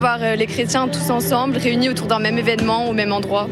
Voir les chrétiens tous ensemble, réunis autour d'un même événement, au même endroit.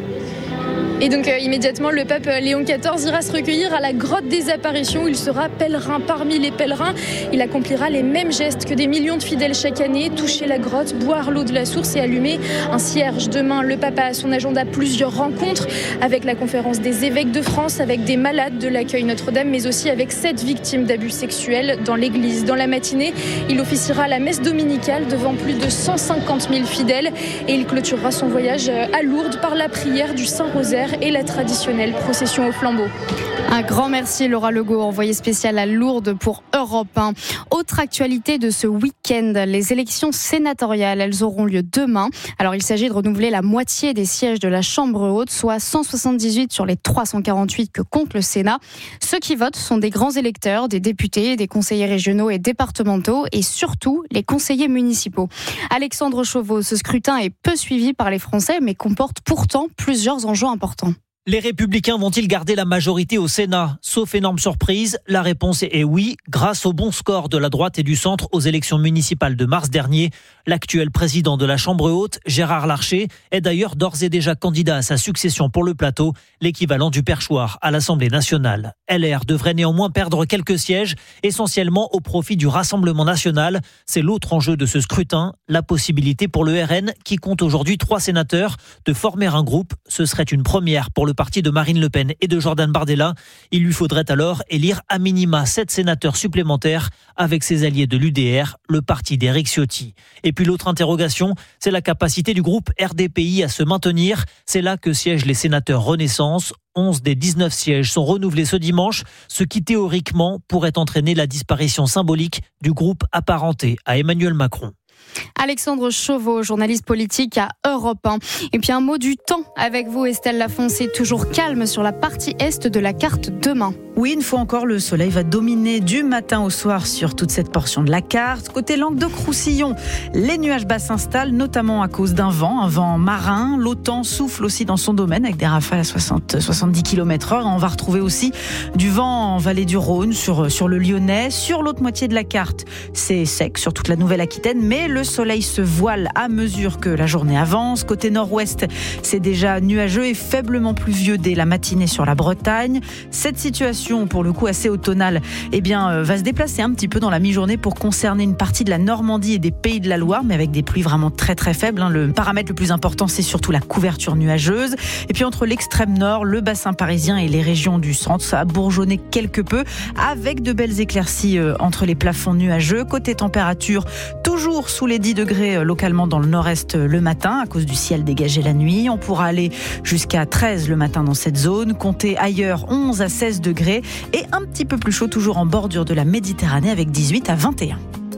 Et donc immédiatement, le pape Léon XIV ira se recueillir à la grotte des apparitions. Il sera pèlerin parmi les pèlerins. Il accomplira les mêmes gestes que des millions de fidèles chaque année. Toucher la grotte, boire l'eau de la source et allumer un cierge. Demain, le pape a à son agenda plusieurs rencontres avec la conférence des évêques de France, avec des malades de l'accueil Notre-Dame, mais aussi avec 7 victimes d'abus sexuels dans l'église. Dans la matinée, il officiera la messe dominicale devant plus de 150 000 fidèles. Et il clôturera son voyage à Lourdes par la prière du Saint-Rosaire et la traditionnelle procession au flambeau. Un grand merci Laura Legault, envoyée spéciale à Lourdes pour Europe 1. Autre actualité de ce week-end, les élections sénatoriales, elles auront lieu demain. Alors il s'agit de renouveler la moitié des sièges de la Chambre haute, soit 178 sur les 348 que compte le Sénat. Ceux qui votent sont des grands électeurs, des députés, des conseillers régionaux et départementaux et surtout les conseillers municipaux. Alexandre Chauveau, ce scrutin est peu suivi par les Français mais comporte pourtant plusieurs enjeux importants. Les Républicains vont-ils garder la majorité au Sénat ? Sauf énorme surprise, la réponse est oui, grâce au bon score de la droite et du centre aux élections municipales de mars dernier. L'actuel président de la Chambre haute, Gérard Larcher, est d'ailleurs d'ores et déjà candidat à sa succession pour le plateau, l'équivalent du perchoir à l'Assemblée nationale. LR devrait néanmoins perdre quelques sièges, essentiellement au profit du Rassemblement national. C'est l'autre enjeu de ce scrutin, la possibilité pour le RN, qui compte aujourd'hui 3 sénateurs, de former un groupe. Ce serait une première pour le parti de Marine Le Pen et de Jordan Bardella. Il lui faudrait alors élire à minima 7 sénateurs supplémentaires avec ses alliés de l'UDR, le parti d'Éric Ciotti. Et puis l'autre interrogation, c'est la capacité du groupe RDPI à se maintenir. C'est là que siègent les sénateurs Renaissance. 11 des 19 sièges sont renouvelés ce dimanche, ce qui théoriquement pourrait entraîner la disparition symbolique du groupe apparenté à Emmanuel Macron. Alexandre Chauveau, journaliste politique à Europe 1. Et puis un mot du temps avec vous, Estelle Lafoncé, toujours calme sur la partie est de la carte demain. Oui, une fois encore, le soleil va dominer du matin au soir sur toute cette portion de la carte. Côté Languedoc-Roussillon, les nuages bas s'installent, notamment à cause d'un vent marin. L'OTAN souffle aussi dans son domaine avec des rafales à 60-70 km/h. On va retrouver aussi du vent en vallée du Rhône, sur le Lyonnais. Sur l'autre moitié de la carte, c'est sec sur toute la Nouvelle-Aquitaine, mais le soleil se voile à mesure que la journée avance. Côté nord-ouest, c'est déjà nuageux et faiblement pluvieux dès la matinée sur la Bretagne. Cette situation, pour le coup assez automnale, va se déplacer un petit peu dans la mi-journée pour concerner une partie de la Normandie et des Pays de la Loire, mais avec des pluies vraiment très très faibles. Le paramètre le plus important, c'est surtout la couverture nuageuse. Et puis entre l'extrême nord, le bassin parisien et les régions du centre, ça a bourgeonné quelque peu, avec de belles éclaircies entre les plafonds nuageux. Côté température, toujours sous les 10 degrés localement dans le nord-est le matin, à cause du ciel dégagé la nuit. On pourra aller jusqu'à 13 le matin dans cette zone. Comptez ailleurs 11 à 16 degrés et un petit peu plus chaud toujours en bordure de la Méditerranée avec 18 à 21.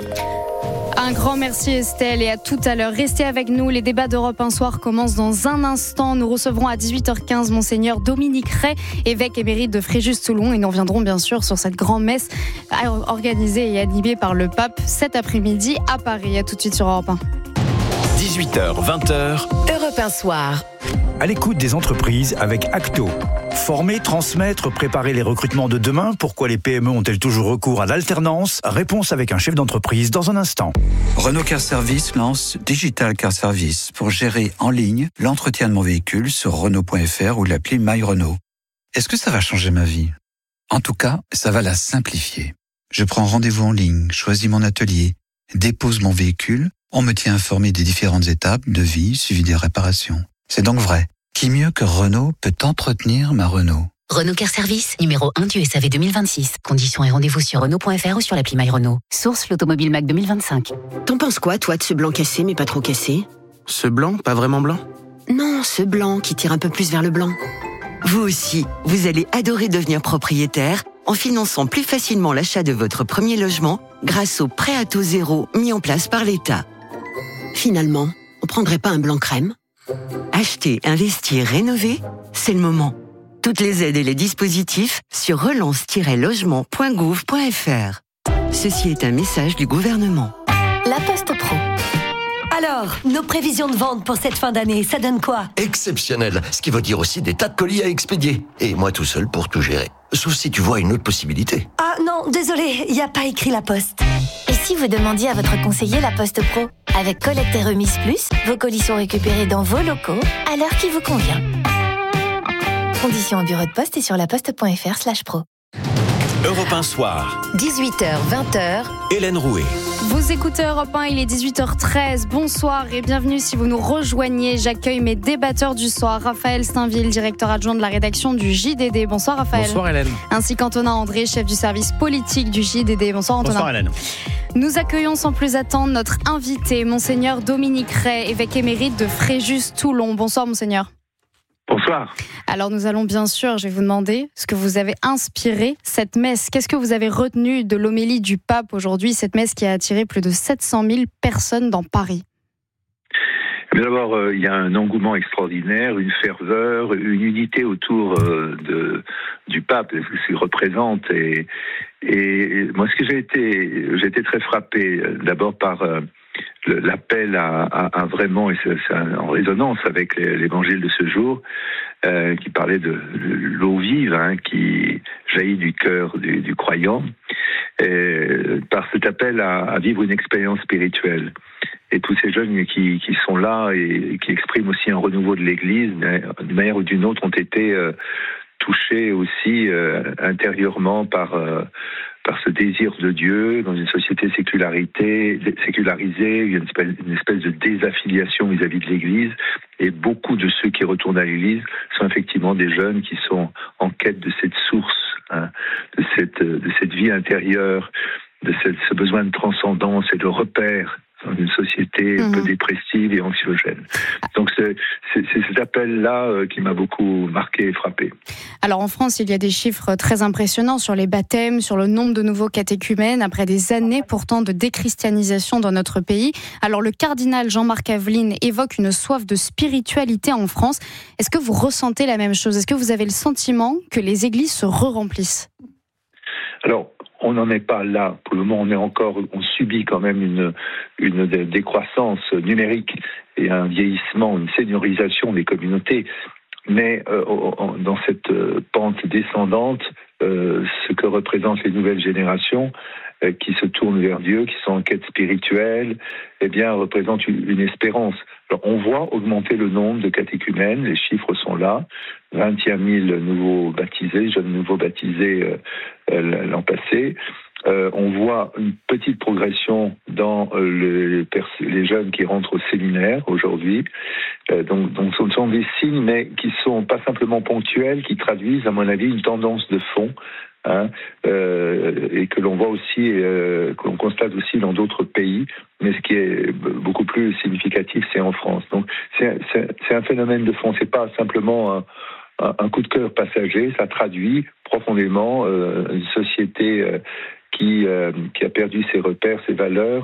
Un grand merci Estelle et à tout à l'heure. Restez avec nous, les débats d'Europe 1 Soir commencent dans un instant. Nous recevrons à 18h15 Monseigneur Dominique Ray, évêque émérite de Fréjus-Toulon, et nous reviendrons bien sûr sur cette grande messe organisée et animée par le pape cet après-midi à Paris. À tout de suite sur Europe 1. 18h, 20h. Europe 1 Soir. À l'écoute des entreprises avec Acto. Former, transmettre, préparer les recrutements de demain. Pourquoi les PME ont-elles toujours recours à l'alternance ? Réponse avec un chef d'entreprise dans un instant. Renault Car Service lance Digital Car Service pour gérer en ligne l'entretien de mon véhicule sur Renault.fr ou l'appli My Renault. Est-ce que ça va changer ma vie ? En tout cas, ça va la simplifier. Je prends rendez-vous en ligne, choisis mon atelier, dépose mon véhicule, on me tient informé des différentes étapes de vie suivi des réparations. C'est donc vrai. Qui mieux que Renault peut entretenir ma Renault ? Renault Car Service, numéro 1 du SAV 2026. Conditions et rendez-vous sur Renault.fr ou sur l'appli My Renault. Source l'Automobile Mac 2025. T'en penses quoi, toi, de ce blanc cassé mais pas trop cassé ? Ce blanc, pas vraiment blanc ? Non, ce blanc qui tire un peu plus vers le blanc. Vous aussi, vous allez adorer devenir propriétaire en finançant plus facilement l'achat de votre premier logement grâce au prêt à taux zéro mis en place par l'État. Finalement, on prendrait pas un blanc crème ? Acheter, investir, rénover, c'est le moment. Toutes les aides et les dispositifs sur relance-logement.gouv.fr. Ceci est un message du gouvernement. La Poste Pro. Alors, nos prévisions de vente pour cette fin d'année, ça donne quoi ? Exceptionnel, ce qui veut dire aussi des tas de colis à expédier. Et moi tout seul pour tout gérer. Sauf si tu vois une autre possibilité. Ah non, désolé, il n'y a pas écrit La Poste. Et si vous demandiez à votre conseiller La Poste Pro ? Avec Collecte et Remise Plus, vos colis sont récupérés dans vos locaux à l'heure qui vous convient. Conditions au bureau de poste et sur laposte.fr/pro. Europe 1 Soir. 18h, 20h. Hélène Rouet. Vous écoutez Europe 1, il est 18h13. Bonsoir et bienvenue si vous nous rejoignez. J'accueille mes débatteurs du soir. Raphaël Steinville, directeur adjoint de la rédaction du JDD. Bonsoir Raphaël. Bonsoir Hélène. Ainsi qu'Antonin André, chef du service politique du JDD. Bonsoir Antonin. Bonsoir Hélène. Nous accueillons sans plus attendre notre invité, Monseigneur Dominique Ray, évêque émérite de Fréjus-Toulon. Bonsoir Monseigneur. Bonsoir. Alors nous allons bien sûr, je vais vous demander ce que vous avez inspiré cette messe. Qu'est-ce que vous avez retenu de l'homélie du pape aujourd'hui, cette messe qui a attiré plus de 700 000 personnes dans Paris? D'abord, il y a un engouement extraordinaire, une ferveur, une unité autour du pape, de ce qu'il représente. Et moi, j'ai été très frappé d'abord par l'appel à vraiment, et c'est en résonance avec l'évangile de ce jour, qui parlait de l'eau vive qui jaillit du cœur du croyant, par cet appel à vivre une expérience spirituelle. Et tous ces jeunes qui sont là et qui expriment aussi un renouveau de l'Église, d'une manière ou d'une autre, ont été touchés aussi intérieurement par ce désir de Dieu dans une société sécularisée, une espèce de désaffiliation vis-à-vis de l'Église. Et beaucoup de ceux qui retournent à l'Église sont effectivement des jeunes qui sont en quête de cette source, de cette vie intérieure, de ce besoin de transcendance et de repère dans une société un peu dépressive et anxiogène. Donc c'est cet appel-là qui m'a beaucoup marqué et frappé. Alors en France, il y a des chiffres très impressionnants sur les baptêmes, sur le nombre de nouveaux catéchumènes, après des années pourtant de déchristianisation dans notre pays. Alors le cardinal Jean-Marc Aveline évoque une soif de spiritualité en France. Est-ce que vous ressentez la même chose? Est-ce que vous avez le sentiment que les églises se re-remplissent? Alors, on n'en est pas là. Pour le moment, on subit quand même une décroissance numérique et un vieillissement, une seniorisation des communautés. Mais dans cette pente descendante, ce que représentent les nouvelles générations qui se tournent vers Dieu, qui sont en quête spirituelle, représente une espérance. Alors, on voit augmenter le nombre de catéchumènes, les chiffres sont là, 21 000 nouveaux baptisés, jeunes nouveaux baptisés l'an passé. On voit une petite progression dans les jeunes qui rentrent au séminaire aujourd'hui. Donc ce sont des signes, mais qui ne sont pas simplement ponctuels, qui traduisent, à mon avis, une tendance de fond. Et que l'on voit aussi, que l'on constate aussi dans d'autres pays, mais ce qui est beaucoup plus significatif, c'est en France. Donc c'est un phénomène de fond, c'est pas simplement un coup de cœur passager, ça traduit profondément une société qui a perdu ses repères, ses valeurs,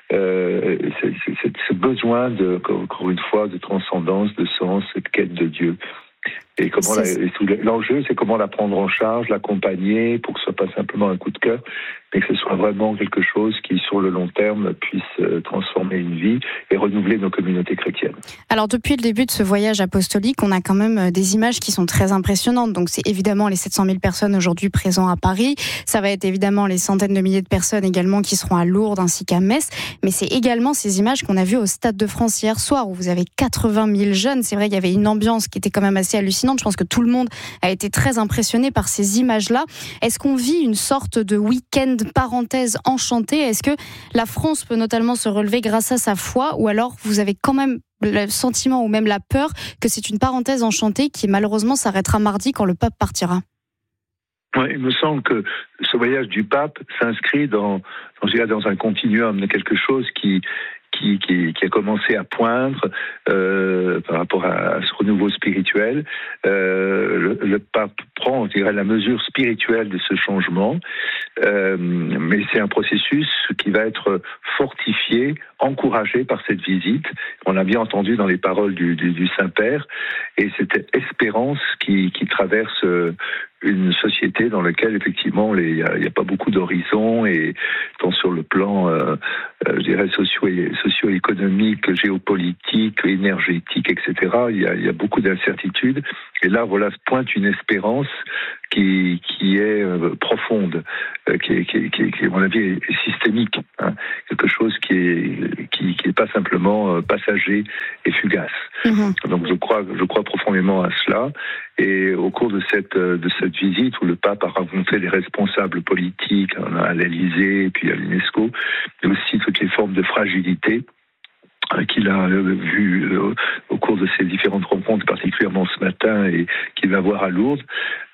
ce besoin encore une fois, de transcendance, de sens, de quête de Dieu. Et l'enjeu, c'est comment la prendre en charge, l'accompagner pour que ce soit pas simplement un coup de cœur, mais que ce soit vraiment quelque chose qui, sur le long terme, puisse transformer une vie et renouveler nos communautés chrétiennes. Alors, depuis le début de ce voyage apostolique, on a quand même des images qui sont très impressionnantes. Donc, c'est évidemment les 700 000 personnes aujourd'hui présentes à Paris. Ça va être évidemment les centaines de milliers de personnes également qui seront à Lourdes ainsi qu'à Metz. Mais c'est également ces images qu'on a vues au Stade de France hier soir, où vous avez 80 000 jeunes. C'est vrai qu'il y avait une ambiance qui était quand même assez hallucinante. Je pense que tout le monde a été très impressionné par ces images-là. Est-ce qu'on vit une sorte de week-end parenthèse enchantée? Est-ce que la France peut notamment se relever grâce à sa foi, ou alors vous avez quand même le sentiment ou même la peur que c'est une parenthèse enchantée qui malheureusement s'arrêtera mardi quand le pape partira? Oui, il me semble que ce voyage du pape s'inscrit dans un continuum de quelque chose qui a commencé à poindre par rapport à ce renouveau spirituel. Le pape prend, je dirais, la mesure spirituelle de ce changement, mais c'est un processus qui va être fortifié, encouragé par cette visite. On l'a bien entendu dans les paroles du Saint-Père, et cette espérance qui traverse une société dans laquelle effectivement il n'y a pas beaucoup d'horizons, et tant sur le plan je dirais socio-économique, géopolitique, énergétique, etc. Il y a beaucoup d'incertitudes, et là voilà se pointe une espérance qui est profonde, qui à mon avis est systémique, hein, quelque chose qui est pas simplement passager et fugace. Donc je crois profondément à cela. Et au cours de cette visite où le pape a rencontré les responsables politiques à l'Élysée et puis à l'UNESCO, mais aussi toutes les formes de fragilité qu'il a vu au cours de ces différentes rencontres, particulièrement ce matin, et qu'il va voir à Lourdes,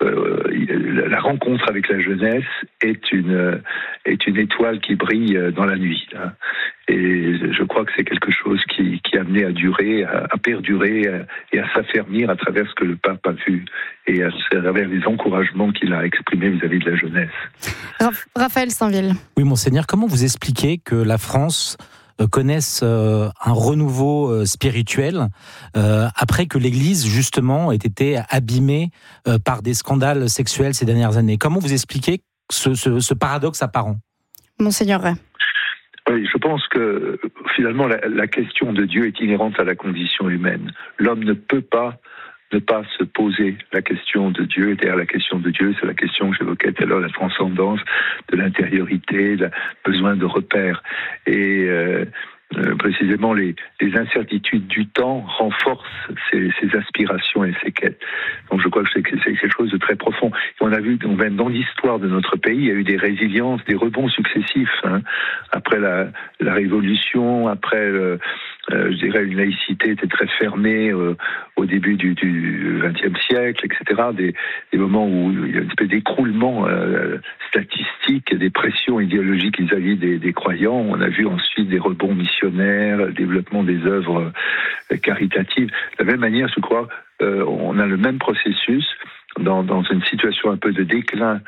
la rencontre avec la jeunesse est une étoile qui brille dans la nuit. Hein. Et je crois que c'est quelque chose qui est amené à durer, à perdurer et à s'affermir à travers ce que le pape a vu et à travers les encouragements qu'il a exprimés vis-à-vis de la jeunesse. Raphaël Saint-Ville. Oui, Monseigneur, comment vous expliquez que la France connaissent un renouveau spirituel après que l'Église, justement, ait été abîmée par des scandales sexuels ces dernières années? Comment vous expliquez ce paradoxe apparent? Monseigneur Ray. Oui, je pense que finalement la question de Dieu est inhérente à la condition humaine. L'homme ne peut pas ne pas se poser la question de Dieu. Et derrière la question de Dieu, c'est la question que j'évoquais tout à l'heure, la transcendance, de l'intériorité, le besoin de repères. Et précisément, les incertitudes du temps renforcent ces aspirations et ces quêtes. Donc je crois que c'est quelque chose de très profond. Et on a vu, même dans l'histoire de notre pays, il y a eu des résiliences, des rebonds successifs. Hein. Après la Révolution, après je dirais une laïcité était très fermée au début du XXe siècle, etc. Des moments où il y a une espèce d'écroulement statistique, des pressions idéologiques vis-à-vis des croyants. On a vu ensuite des rebonds missionnaires, le développement des œuvres caritatives. De la même manière, je crois, on a le même processus dans une situation un peu de déclin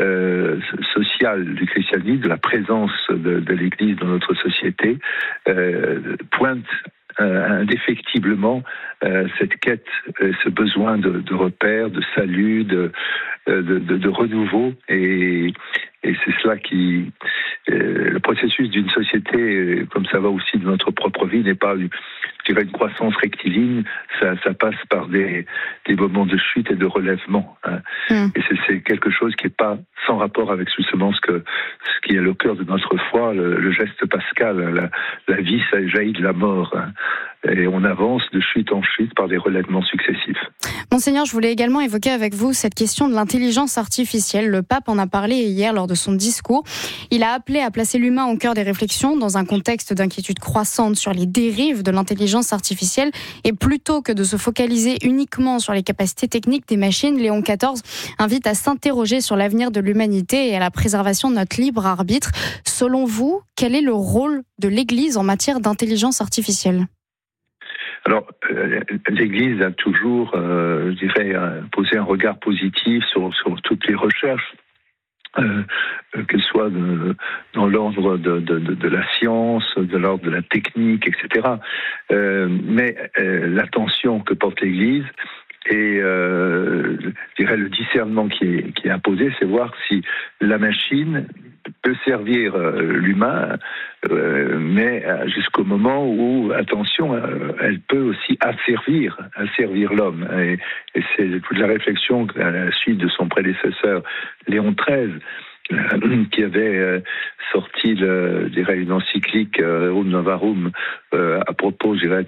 social du christianisme, de la présence de l'Église dans notre société, pointe indéfectiblement cette quête, ce besoin de repères, de salut, de renouveau, et c'est cela qui le processus d'une société, comme ça va aussi de notre propre vie, n'est pas, je dirais, une croissance rectiligne. Ça passe par des moments de chute et de relèvement. Hein. Et c'est quelque chose qui n'est pas sans rapport avec justement ce qui est le cœur de notre foi, le geste pascal. La vie, ça jaillit de la mort. Hein. Et on avance de chute en chute par des relèvements successifs. Monseigneur, je voulais également évoquer avec vous cette question de l'intelligence artificielle. Le pape en a parlé hier lors de son discours. Il a appelé à placer l'humain au cœur des réflexions dans un contexte d'inquiétude croissante sur les dérives de l'intelligence artificielle. Et plutôt que de se focaliser uniquement sur les capacités techniques des machines, Léon XIV invite à s'interroger sur l'avenir de l'humanité et à la préservation de notre libre arbitre. Selon vous, quel est le rôle de l'Église en matière d'intelligence artificielle ? Alors, l'Église a toujours, je dirais, posé un regard positif sur toutes les recherches, qu'elles soient dans l'ordre de la science, de l'ordre de la technique, etc. Mais l'attention que porte l'Église et je dirais le discernement qui est imposé, c'est voir si la machine peut servir l'humain, mais jusqu'au moment où, attention, elle peut aussi asservir l'homme. Et c'est toute la réflexion à la suite de son prédécesseur Léon XIII, qui avait sorti, je dirais, une encyclique Rerum Novarum à propos, je dirais,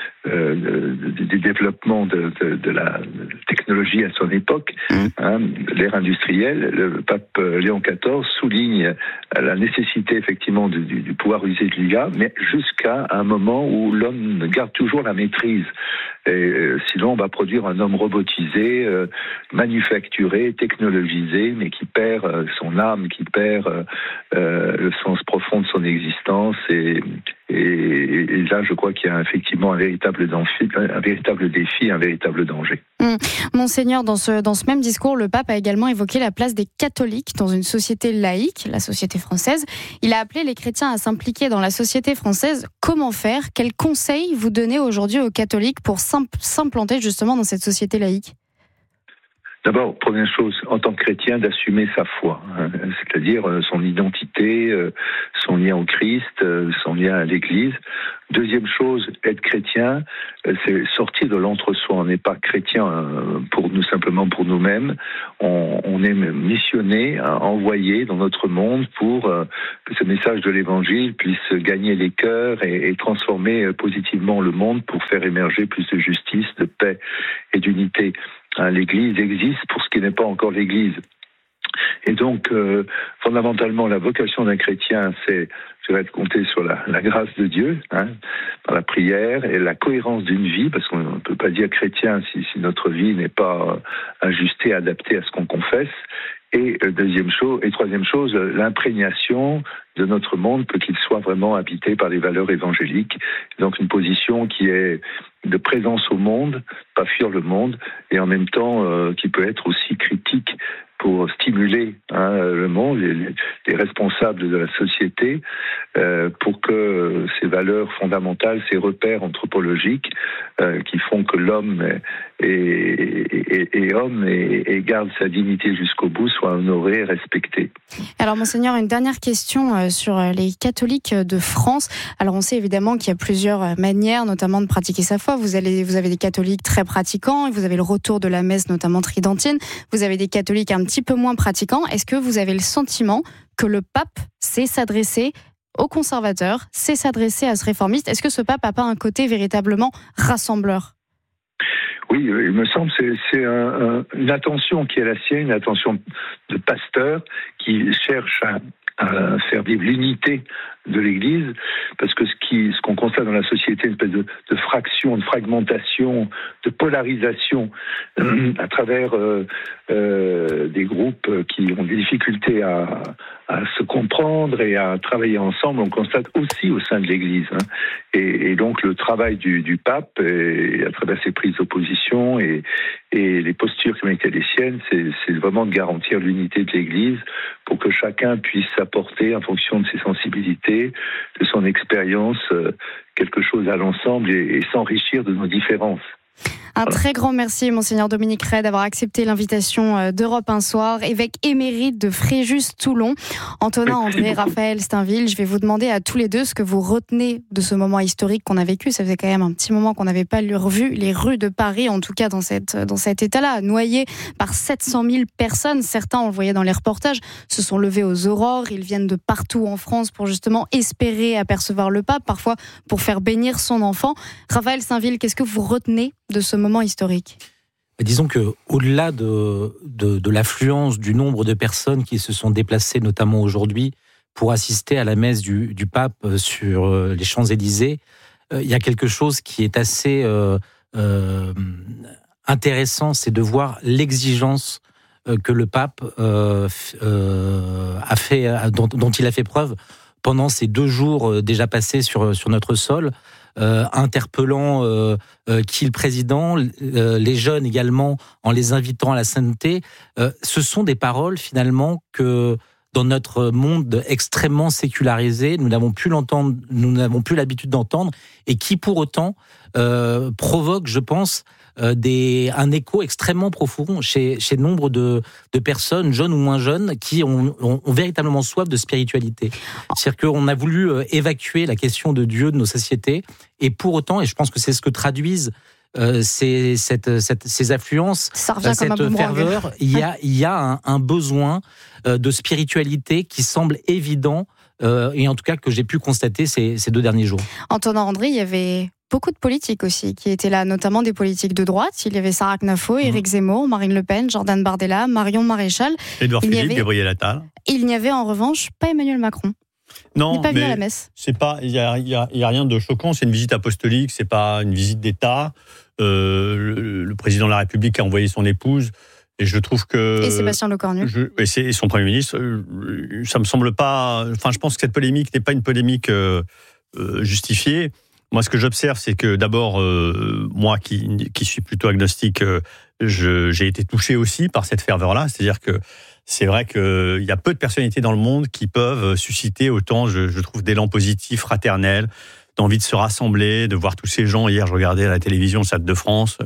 du développement de la technologie à son époque, l'ère industrielle. Le pape Léon XIV souligne la nécessité effectivement du pouvoir user de l'IA, mais jusqu'à un moment où l'homme garde toujours la maîtrise. Et sinon, on va produire un homme robotisé, manufacturé, technologisé, mais qui perd son âme, qui perd le sens profond de son existence. Et là, je crois qu'il y a effectivement un véritable défi, un véritable danger. Monseigneur, dans ce même discours, le pape a également évoqué la place des catholiques dans une société laïque, la société française. Il a appelé les chrétiens à s'impliquer dans la société française. Comment faire ? Quels conseils vous donnez aujourd'hui aux catholiques pour s'implanter justement dans cette société laïque ? D'abord, première chose, en tant que chrétien, d'assumer sa foi, c'est-à-dire son identité, son lien au Christ, son lien à l'Église. Deuxième chose, être chrétien, c'est sortir de l'entre-soi. On n'est pas chrétien pour nous, simplement pour nous-mêmes. On est missionné, envoyé dans notre monde pour que ce message de l'Évangile puisse gagner les cœurs et transformer positivement le monde pour faire émerger plus de justice, de paix et d'unité. L'Église existe pour ce qui n'est pas encore l'Église. Et donc, fondamentalement, la vocation d'un chrétien, c'est de compter sur la grâce de Dieu, par la prière et la cohérence d'une vie, parce qu'on ne peut pas dire chrétien si notre vie n'est pas ajustée, adaptée à ce qu'on confesse. Et troisième chose, l'imprégnation de notre monde, qu'il soit vraiment habité par les valeurs évangéliques. Donc une position qui est de présence au monde, pas fuir le monde, et en même temps qui peut être aussi critique pour stimuler le monde, les responsables de la société, pour que ces valeurs fondamentales, ces repères anthropologiques qui font que l'homme est homme et garde sa dignité jusqu'au bout, soient honorés et respectés. Alors Monseigneur, une dernière question sur les catholiques de France. Alors on sait évidemment qu'il y a plusieurs manières, notamment de pratiquer sa foi. Vous avez des catholiques très pratiquants, et vous avez le retour de la messe, notamment tridentine. Vous avez des catholiques un petit peu moins pratiquants. Est-ce que vous avez le sentiment que le pape sait s'adresser aux conservateurs, sait s'adresser à ce réformiste? Est-ce que ce pape n'a pas un côté véritablement rassembleur? Oui, il me semble que c'est une attention qui est la sienne, une attention de pasteur qui cherche à faire vivre l'unité de l'Église, parce que ce qu'on constate dans la société, une espèce de fraction, de fragmentation, de polarisation à travers des groupes qui ont des difficultés à se comprendre et à travailler ensemble, on constate aussi au sein de l'Église. Et donc le travail du pape, et à travers ses prises d'opposition et les postures qui ont été les siennes, c'est vraiment de garantir l'unité de l'Église pour que chacun puisse apporter, en fonction de ses sensibilités, de son expérience, quelque chose à l'ensemble et s'enrichir de nos différences. Un très grand merci, Monseigneur Dominique Rey, d'avoir accepté l'invitation d'Europe un soir, évêque émérite de Fréjus-Toulon. Antonin, André, Raphaël Steinville, je vais vous demander à tous les deux ce que vous retenez de ce moment historique qu'on a vécu. Ça faisait quand même un petit moment qu'on n'avait pas revu les rues de Paris, en tout cas dans cet état-là, noyées par 700 000 personnes. Certains, on le voyait dans les reportages, se sont levés aux aurores. Ils viennent de partout en France pour justement espérer apercevoir le pape, parfois pour faire bénir son enfant. Raphaël Steinville, qu'est-ce que vous retenez de ce moment historique? Disons que au-delà de l'affluence du nombre de personnes qui se sont déplacées, notamment aujourd'hui, pour assister à la messe du pape sur les Champs-Élysées, il y a quelque chose qui est assez intéressant, c'est de voir l'exigence que le pape a fait, dont il a fait preuve pendant ces 2 jours déjà passés sur notre sol. Interpellant qui le président, les jeunes également, en les invitant à la sainteté. Ce sont des paroles finalement que dans notre monde extrêmement sécularisé, nous n'avons plus l'habitude d'entendre, et qui pour autant provoquent, je pense, un écho extrêmement profond chez nombre de personnes, jeunes ou moins jeunes, qui ont véritablement soif de spiritualité. C'est-à-dire qu'on a voulu évacuer la question de Dieu de nos sociétés, et pour autant, et je pense que c'est ce que traduisent ces affluences, cette ferveur, il y a un besoin de spiritualité qui semble évident, et en tout cas que j'ai pu constater ces 2 derniers jours. Antonin André, il y avait beaucoup de politiques aussi qui étaient là, notamment des politiques de droite. Il y avait Sarah Knafo, Éric Zemmour, Marine Le Pen, Jordan Bardella, Marion Maréchal. Édouard Philippe, Gabriel Attal. Il n'y avait en revanche pas Emmanuel Macron. Non, il n'est pas venu à la messe. C'est pas, il y a rien de choquant. C'est une visite apostolique, c'est pas une visite d'État. Le président de la République a envoyé son épouse. Et je trouve que... Et Sébastien Lecornu. Et son Premier ministre. Ça me semble pas... Enfin, je pense que cette polémique n'est pas une polémique justifiée. Moi, ce que j'observe, c'est que d'abord, moi qui suis plutôt agnostique, j'ai été touché aussi par cette ferveur-là. C'est-à-dire que c'est vrai qu'il y a peu de personnalités dans le monde qui peuvent susciter autant, je trouve, d'élan positif, fraternel, d'envie de se rassembler, de voir tous ces gens. Hier, je regardais à la télévision le Stade de France,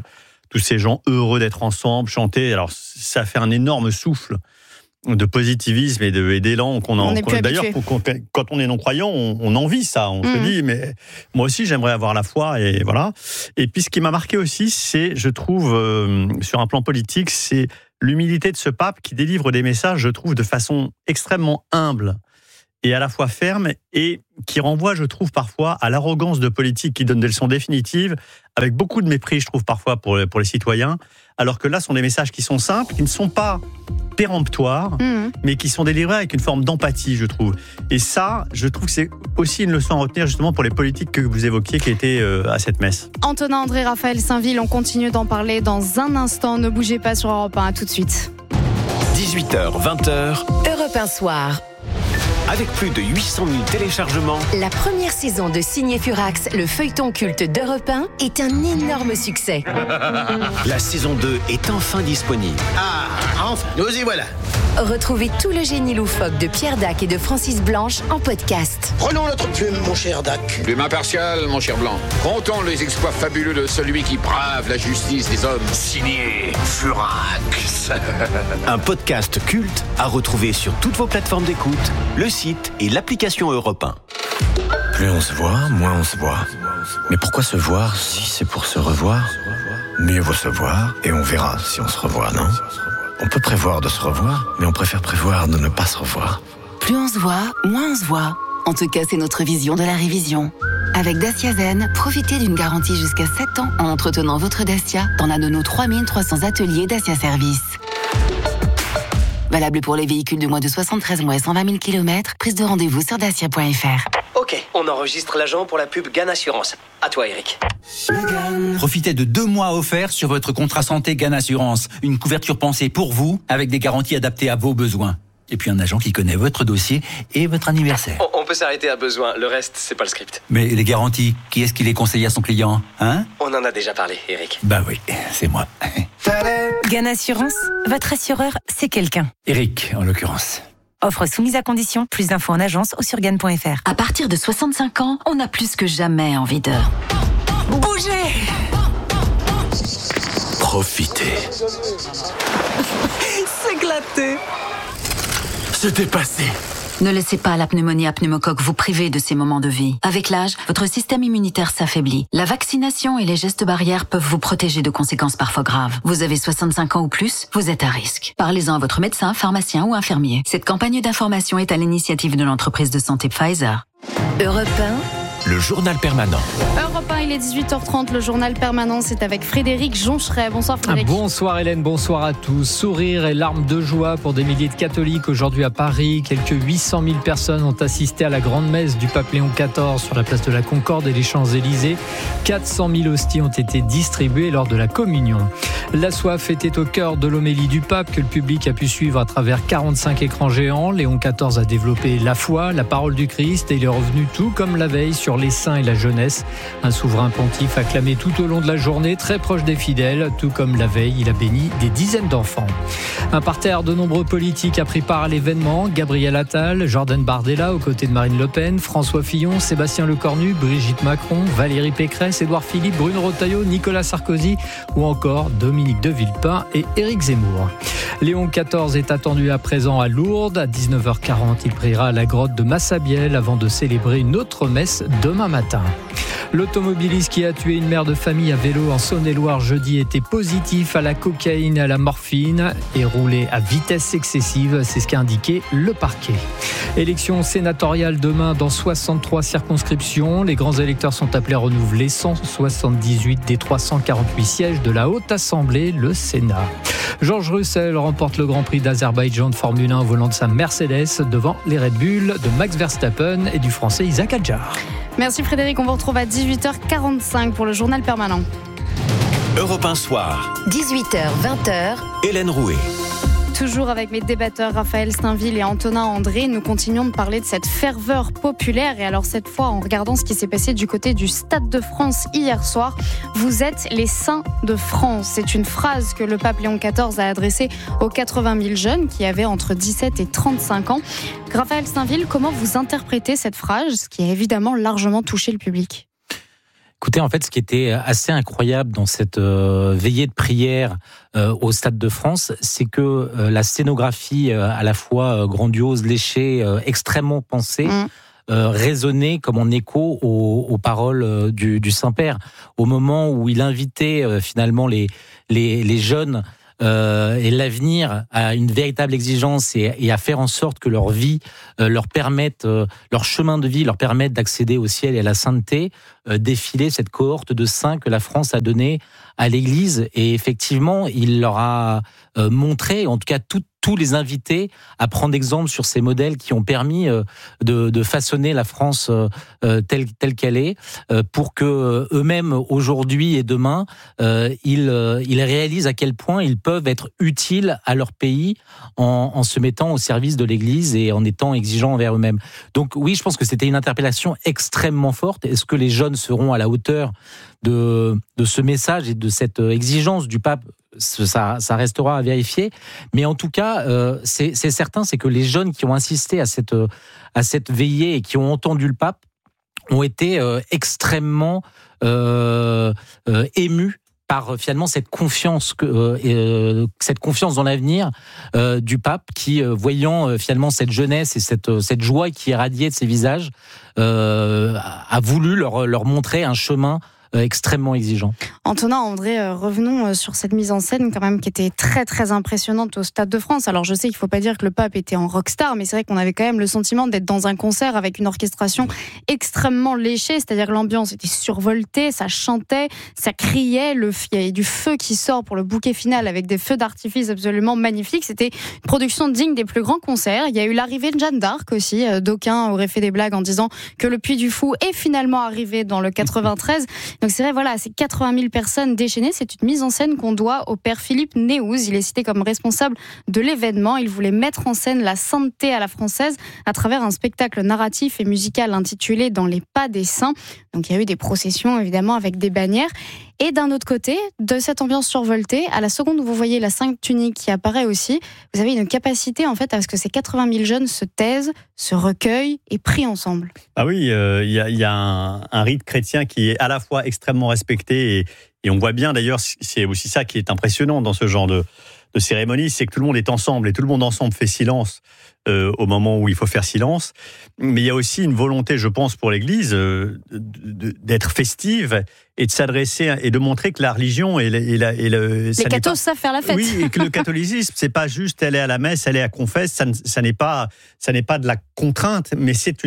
tous ces gens heureux d'être ensemble, chanter. Alors, ça fait un énorme souffle de positivisme et d'élan d'ailleurs, quand on est non-croyant, on envie ça. On se dit, mais moi aussi, j'aimerais avoir la foi, et voilà. Et puis, ce qui m'a marqué aussi, c'est, je trouve, sur un plan politique, c'est l'humilité de ce pape qui délivre des messages, je trouve, de façon extrêmement humble et à la fois ferme, et qui renvoie, je trouve, parfois à l'arrogance de politiques qui donnent des leçons définitives, avec beaucoup de mépris, je trouve, parfois, pour les citoyens, alors que là, ce sont des messages qui sont simples, qui ne sont pas péremptoires, mais qui sont délivrés avec une forme d'empathie, je trouve. Et ça, je trouve que c'est aussi une leçon à retenir, justement, pour les politiques que vous évoquiez, qui étaient à cette messe. Antonin André, Raphaël Saint-Ville, on continue d'en parler dans un instant. Ne bougez pas sur Europe 1, à tout de suite. 18h, 20h. Europe 1 Soir. Avec plus de 800 000 téléchargements, La première saison de Signé Furax, le feuilleton culte d'Europe 1, est un énorme succès. la saison 2 est enfin disponible. Ah, enfin, nous y voilà. Retrouvez tout le génie loufoque de Pierre Dac et de Francis Blanche en podcast. Prenons notre plume, mon cher Dac. Plume impartiale, mon cher Blanc. Comptons les exploits fabuleux de celui qui brave la justice des hommes. Signé Furax. Un podcast culte à retrouver sur toutes vos plateformes d'écoute, le site et l'application Europe 1. Plus on se voit, moins on se voit. Mais pourquoi se voir si c'est pour se revoir ? Mieux vaut se voir et on verra si on se revoit, non ? On peut prévoir de se revoir, mais on préfère prévoir de ne pas se revoir. Plus on se voit, moins on se voit. En tout cas, c'est notre vision de la révision. Avec Dacia Zen, profitez d'une garantie jusqu'à 7 ans en entretenant votre Dacia dans l'un de nos 3300 ateliers Dacia Service. Valable pour les véhicules de moins de 73 mois et 120 000 km. Prise de rendez-vous sur dacia.fr. Ok, on enregistre l'agent pour la pub GAN Assurance. À toi, Eric. Profitez de 2 mois offerts sur votre contrat santé GAN Assurance. Une couverture pensée pour vous, avec des garanties adaptées à vos besoins. Et puis un agent qui connaît votre dossier et votre anniversaire. On peut s'arrêter à besoin, le reste, c'est pas le script. Mais les garanties, qui est-ce qui les conseille à son client, hein ? On en a déjà parlé, Eric. Bah oui, c'est moi. GAN Assurance, votre assureur, c'est quelqu'un. Eric, en l'occurrence. Offre soumise à condition, plus d'infos en agence ou sur GAN.fr. À partir de 65 ans, on a plus que jamais envie de... Bougez ! Profitez. C'est glatté. C'était passé. Ne laissez pas la pneumonie à pneumocoque vous priver de ces moments de vie. Avec l'âge, votre système immunitaire s'affaiblit. La vaccination et les gestes barrières peuvent vous protéger de conséquences parfois graves. Vous avez 65 ans ou plus, vous êtes à risque. Parlez-en à votre médecin, pharmacien ou infirmier. Cette campagne d'information est à l'initiative de l'entreprise de santé Pfizer. Europe 1. Le journal permanent. Europe 1, il est 18h30, le journal permanent, c'est avec Frédéric Joncheret. Bonsoir Frédéric. Bonsoir Hélène, bonsoir à tous. Sourire et larmes de joie pour des milliers de catholiques aujourd'hui à Paris. Quelques 800 000 personnes ont assisté à la grande messe du pape Léon XIV sur la place de la Concorde et les Champs-Élysées. 400 000 hosties ont été distribuées lors de la communion. La soif était au cœur de l'homélie du pape que le public a pu suivre à travers 45 écrans géants. Léon XIV a développé la foi, la parole du Christ, et il est revenu tout comme la veille sur les saints et la jeunesse. Un souverain pontife acclamé tout au long de la journée, très proche des fidèles, tout comme la veille, il a béni des dizaines d'enfants. Un parterre de nombreux politiques a pris part à l'événement. Gabriel Attal, Jordan Bardella aux côtés de Marine Le Pen, François Fillon, Sébastien Lecornu, Brigitte Macron, Valérie Pécresse, Édouard Philippe, Bruno Retailleau, Nicolas Sarkozy ou encore Dominique de Villepin et Éric Zemmour. Léon XIV est attendu à présent à Lourdes. À 19h40, il priera à la grotte de Massabielle avant de célébrer une autre messe demain matin. L'automobiliste qui a tué une mère de famille à vélo en Saône-et-Loire jeudi était positif à la cocaïne et à la morphine et roulait à vitesse excessive, c'est ce qu'a indiqué le parquet. Élection sénatoriale demain dans 63 circonscriptions. Les grands électeurs sont appelés à renouveler 178 des 348 sièges de la Haute Assemblée, le Sénat. Georges Russell remporte le Grand Prix d'Azerbaïdjan de Formule 1 au volant de sa Mercedes devant les Red Bull de Max Verstappen et du Français Isaac Adjar. Merci Frédéric, on vous retrouve à 18h45 pour le journal permanent. Europe 1 Soir. 18h, 20h. Hélène Rouet. Toujours avec mes débatteurs Raphaël Saint-Ville et Antonin André, nous continuons de parler de cette ferveur populaire. Et alors cette fois, en regardant ce qui s'est passé du côté du Stade de France hier soir, vous êtes les saints de France. C'est une phrase que le pape Léon XIV a adressée aux 80 000 jeunes qui avaient entre 17 et 35 ans. Raphaël Saint-Ville, comment vous interprétez cette phrase qui a évidemment largement touché le public ? Écoutez, en fait, ce qui était assez incroyable dans cette veillée de prière au Stade de France, c'est que la scénographie à la fois grandiose, léchée, extrêmement pensée, résonnait comme en écho aux paroles du Saint-Père. Au moment où il invitait finalement les jeunes et l'avenir à une véritable exigence et à faire en sorte que leur vie leur permette, leur chemin de vie leur permette d'accéder au ciel et à la sainteté, défiler cette cohorte de saints que la France a donnée à l'Église. Et effectivement, il leur a montré, en tout cas tous les invités, à prendre exemple sur ces modèles qui ont permis de façonner la France telle qu'elle est, pour que eux-mêmes aujourd'hui et demain, ils réalisent à quel point ils peuvent être utiles à leur pays en se mettant au service de l'Église et en étant exigeants envers eux-mêmes. Donc oui, je pense que c'était une interpellation extrêmement forte. Est-ce que les jeunes seront à la hauteur de ce message et de cette exigence du pape? Ça restera à vérifier, mais en tout cas, c'est certain, c'est que les jeunes qui ont assisté à cette veillée et qui ont entendu le pape ont été extrêmement émus par finalement cette confiance dans l'avenir du pape, qui voyant finalement cette jeunesse et cette joie qui irradiait de ses visages, a voulu leur montrer un chemin extrêmement exigeant. Antonin, André, revenons sur cette mise en scène quand même qui était très très impressionnante au Stade de France. Alors je sais qu'il ne faut pas dire que le pape était en rockstar, mais c'est vrai qu'on avait quand même le sentiment d'être dans un concert avec une orchestration extrêmement léchée, c'est-à-dire que l'ambiance était survoltée, ça chantait, ça criait, il y avait du feu qui sort pour le bouquet final avec des feux d'artifice absolument magnifiques. C'était une production digne des plus grands concerts. Il y a eu l'arrivée de Jeanne d'Arc aussi. D'aucuns auraient fait des blagues en disant que le Puy du Fou est finalement arrivé dans le 93. Donc c'est vrai, voilà, c'est 80 000 personnes déchaînées. C'est une mise en scène qu'on doit au père Philippe Néouz. Il est cité comme responsable de l'événement. Il voulait mettre en scène la sainteté à la française à travers un spectacle narratif et musical intitulé Dans les pas des saints. Donc il y a eu des processions évidemment avec des bannières. Et d'un autre côté, de cette ambiance survoltée, à la seconde où vous voyez la Sainte Tunique qui apparaît aussi, vous avez une capacité en fait à ce que ces 80 000 jeunes se taisent, se recueillent et prient ensemble. Ah oui, il y a un rite chrétien qui est à la fois extrêmement respecté et on voit bien d'ailleurs, c'est aussi ça qui est impressionnant dans ce genre de cérémonie, c'est que tout le monde est ensemble et tout le monde ensemble fait silence au moment où il faut faire silence. Mais il y a aussi une volonté, je pense, pour l'Église d'être festive et de s'adresser et de montrer que la religion et les cathos savent faire la fête. Oui, et que le catholicisme, c'est pas juste aller à la messe, aller à confesse, ça n'est pas de la contrainte, mais c'est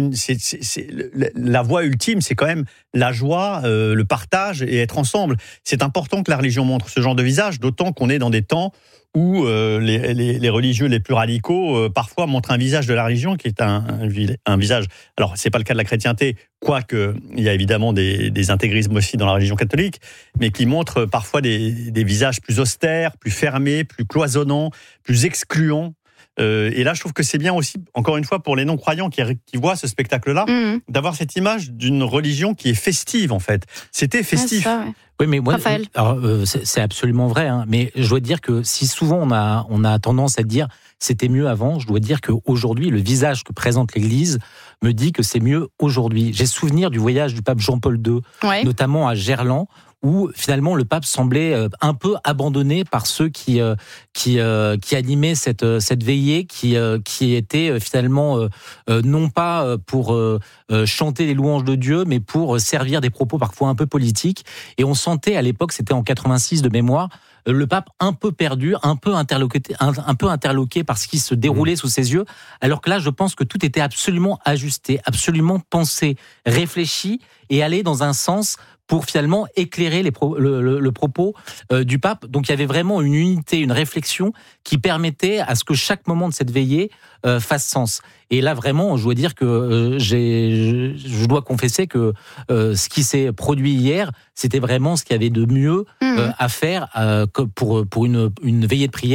la voie ultime, c'est quand même la joie, le partage et être ensemble. C'est important que la religion montre ce genre de visage, d'autant qu'on est dans des temps où les religieux les plus radicaux parfois montrent un visage de la religion qui est un visage. Alors c'est pas le cas de la chrétienté, quoique il y a évidemment des intégrismes aussi dans la religion catholique, mais qui montrent parfois des visages plus austères, plus fermés, plus cloisonnants, plus excluants. Et là, je trouve que c'est bien aussi, encore une fois, pour les non-croyants qui voient ce spectacle-là, d'avoir cette image d'une religion qui est festive, en fait. C'était festif. Ouais, ça, ouais. Oui, mais moi, Raphaël. C'est absolument vrai. Hein, mais je dois dire que si souvent on a tendance à dire c'était mieux avant, je dois dire qu'aujourd'hui, le visage que présente l'Église me dit que c'est mieux aujourd'hui. J'ai souvenir du voyage du pape Jean-Paul II, notamment à Gerland, où finalement le pape semblait un peu abandonné par ceux qui animaient cette veillée, qui était finalement non pas pour chanter les louanges de Dieu, mais pour servir des propos parfois un peu politiques. Et on sentait à l'époque, c'était en 86 de mémoire, le pape un peu perdu, un peu interloqué par ce qui se déroulait sous ses yeux, alors que là, je pense que tout était absolument ajusté, absolument pensé, réfléchi et allé dans un sens pour finalement éclairer le propos du pape. Donc il y avait vraiment une unité, une réflexion qui permettait à ce que chaque moment de cette veillée fasse sens. Et là vraiment, je dois dire que je dois confesser que ce qui s'est produit hier, c'était vraiment ce qu'il y avait de mieux à faire pour une veillée de prière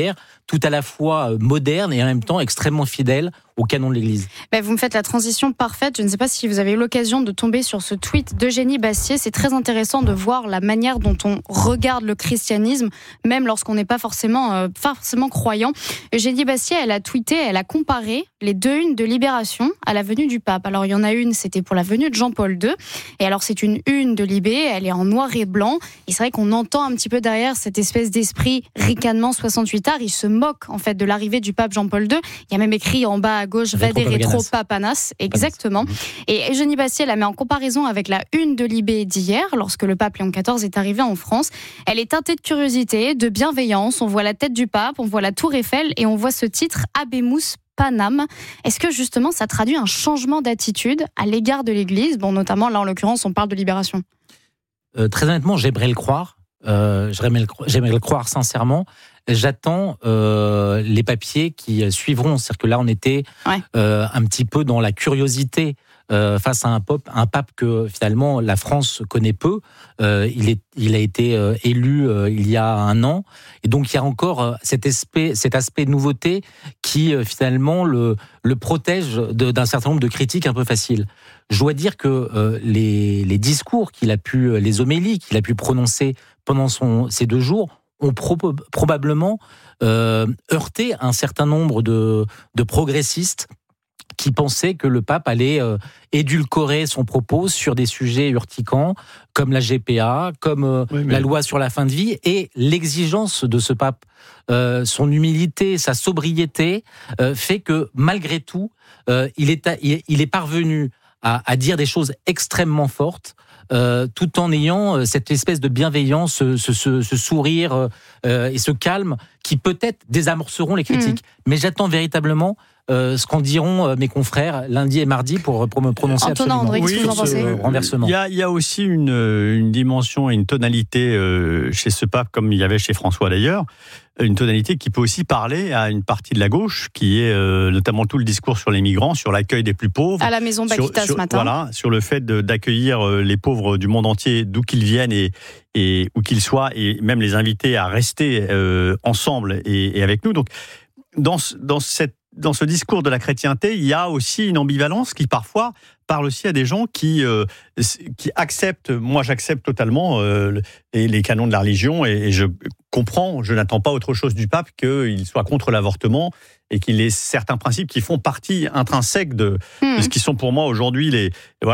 tout à la fois moderne et en même temps extrêmement fidèle au canon de l'Église. Vous me faites la transition parfaite. Je ne sais pas si vous avez eu l'occasion de tomber sur ce tweet d'Eugénie Bastier. C'est très intéressant de voir la manière dont on regarde le christianisme, même lorsqu'on n'est pas forcément croyant. Eugénie Bastier, elle a tweeté, elle a comparé les 2 unes de Libération à la venue du pape. Alors il y en a une, c'était pour la venue de Jean-Paul II. Et alors c'est une une de Libé, elle est en noir et blanc. Et c'est vrai qu'on entend un petit peu derrière cette espèce d'esprit ricanement 68 art. Il se moque en fait de l'arrivée du pape Jean-Paul II. Il y a même écrit en bas à gauche Vade Retro Papanas, exactement. Et Eugénie Bastier la met en comparaison avec la une de Libé d'hier, lorsque le pape Léon XIV est arrivé en France. Elle est teintée de curiosité, de bienveillance. On voit la tête du pape, on voit la tour Eiffel et on voit ce titre Habemus Panam. Est-ce que justement ça traduit un changement d'attitude à l'égard de l'Église ? Bon, notamment là en l'occurrence on parle de Libération. Très honnêtement, j'aimerais le croire. J'aimerais le croire sincèrement. J'attends les papiers qui suivront. C'est-à-dire que là, on était un petit peu dans la curiosité face à un pape que finalement la France connaît peu. Il a été élu il y a un an, et donc il y a encore cet aspect de nouveauté qui finalement le protège d'un certain nombre de critiques un peu faciles. Je dois dire que les discours les homélies qu'il a pu prononcer pendant ces 2 jours ont probablement heurté un certain nombre de progressistes qui pensaient que le pape allait édulcorer son propos sur des sujets urticants, comme la GPA, comme la loi sur la fin de vie, et l'exigence de ce pape, son humilité, sa sobriété, fait que malgré tout, il est parvenu à dire des choses extrêmement fortes, tout en ayant cette espèce de bienveillance, ce sourire et ce calme qui peut-être désamorceront les critiques. Mais j'attends véritablement ce qu'en diront mes confrères lundi et mardi pour me prononcer Antonin absolument André, sur ce renversement. Il y a aussi une dimension et une tonalité chez ce pape, comme il y avait chez François d'ailleurs, une tonalité qui peut aussi parler à une partie de la gauche, qui est notamment tout le discours sur les migrants, sur l'accueil des plus pauvres. À la maison Bakita ce matin. Voilà, sur le fait d'accueillir les pauvres du monde entier, d'où qu'ils viennent et où qu'ils soient, et même les inviter à rester ensemble et avec nous. Donc, dans ce discours de la chrétienté, il y a aussi une ambivalence qui parfois parle aussi à des gens qui acceptent. Moi, j'accepte totalement les canons de la religion et je comprends. Je n'attends pas autre chose du pape qu'il soit contre l'avortement et qu'il ait certains principes qui font partie intrinsèque de ce qui sont pour moi aujourd'hui les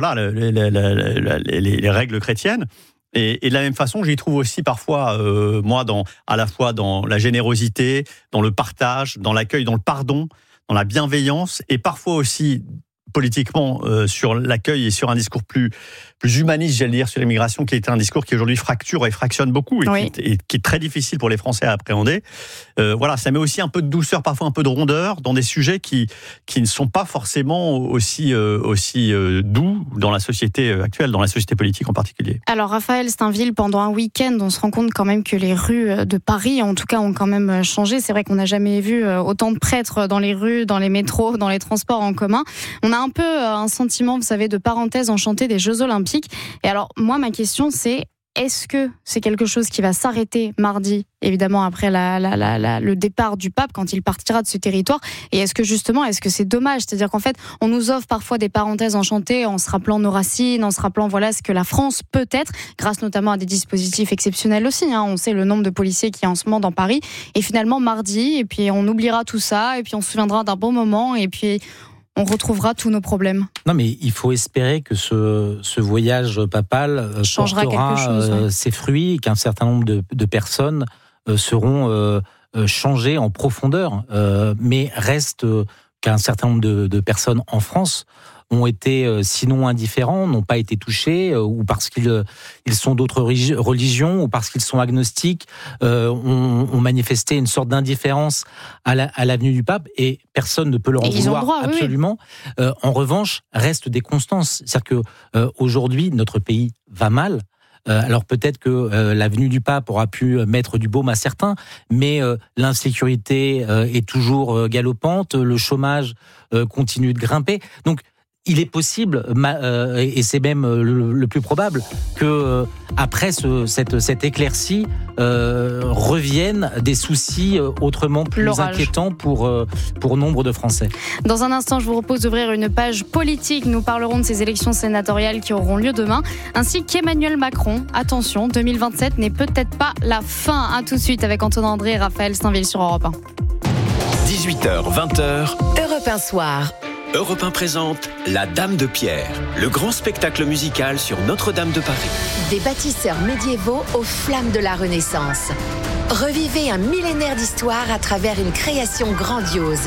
règles chrétiennes. Et de la même façon, j'y trouve aussi parfois, moi, à la fois dans la générosité, dans le partage, dans l'accueil, dans le pardon, dans la bienveillance, et parfois aussi politiquement sur l'accueil et sur un discours plus humaniste, j'allais dire, sur l'immigration, qui est un discours qui aujourd'hui fracture et fractionne beaucoup et qui est très difficile pour les Français à appréhender. Voilà, ça met aussi un peu de douceur, parfois un peu de rondeur dans des sujets qui ne sont pas forcément aussi doux dans la société actuelle, dans la société politique en particulier. Alors Raphaël Steinville, pendant un week-end, on se rend compte quand même que les rues de Paris, en tout cas, ont quand même changé. C'est vrai qu'on n'a jamais vu autant de prêtres dans les rues, dans les métros, dans les transports en commun. On a un peu un sentiment, vous savez, de parenthèse enchantée des Jeux Olympiques. Et alors, moi, ma question, c'est est-ce que c'est quelque chose qui va s'arrêter mardi, évidemment, après le départ du pape, quand il partira de ce territoire? Et est-ce que c'est dommage? C'est-à-dire qu'en fait, on nous offre parfois des parenthèses enchantées en se rappelant nos racines, en se rappelant, voilà, ce que la France peut être, grâce notamment à des dispositifs exceptionnels aussi. On sait le nombre de policiers qu'il y a en ce moment dans Paris. Et finalement, mardi, et puis on oubliera tout ça, et puis on se souviendra d'un bon moment, et puis on retrouvera tous nos problèmes. Non, mais il faut espérer que ce voyage papal changera portera quelque chose, ses fruits, qu'un certain nombre de personnes seront changées en profondeur. Mais reste qu'un certain nombre de personnes en France ont été sinon indifférents, n'ont pas été touchés, ou parce qu'ils sont d'autres religions, ou parce qu'ils sont agnostiques, ont manifesté une sorte d'indifférence à la venue du pape, et personne ne peut leur en vouloir absolument. Oui. En revanche, restent des constances. C'est-à-dire que aujourd'hui, notre pays va mal. Alors peut-être que la venue du pape aura pu mettre du baume à certains, mais l'insécurité est toujours galopante, le chômage continue de grimper. Donc il est possible, et c'est même le plus probable, que après cette éclaircie reviennent des soucis autrement plus inquiétants pour nombre de Français. Dans un instant, je vous propose d'ouvrir une page politique. Nous parlerons de ces élections sénatoriales qui auront lieu demain, ainsi qu'Emmanuel Macron. Attention, 2027 n'est peut-être pas la fin. À tout de suite avec Antonin André et Raphaël Steinville sur Europe 1. 18h, 20h. Europe 1 Soir. Europe 1 présente La Dame de Pierre, le grand spectacle musical sur Notre-Dame de Paris. Des bâtisseurs médiévaux aux flammes de la Renaissance. Revivez un millénaire d'histoire à travers une création grandiose.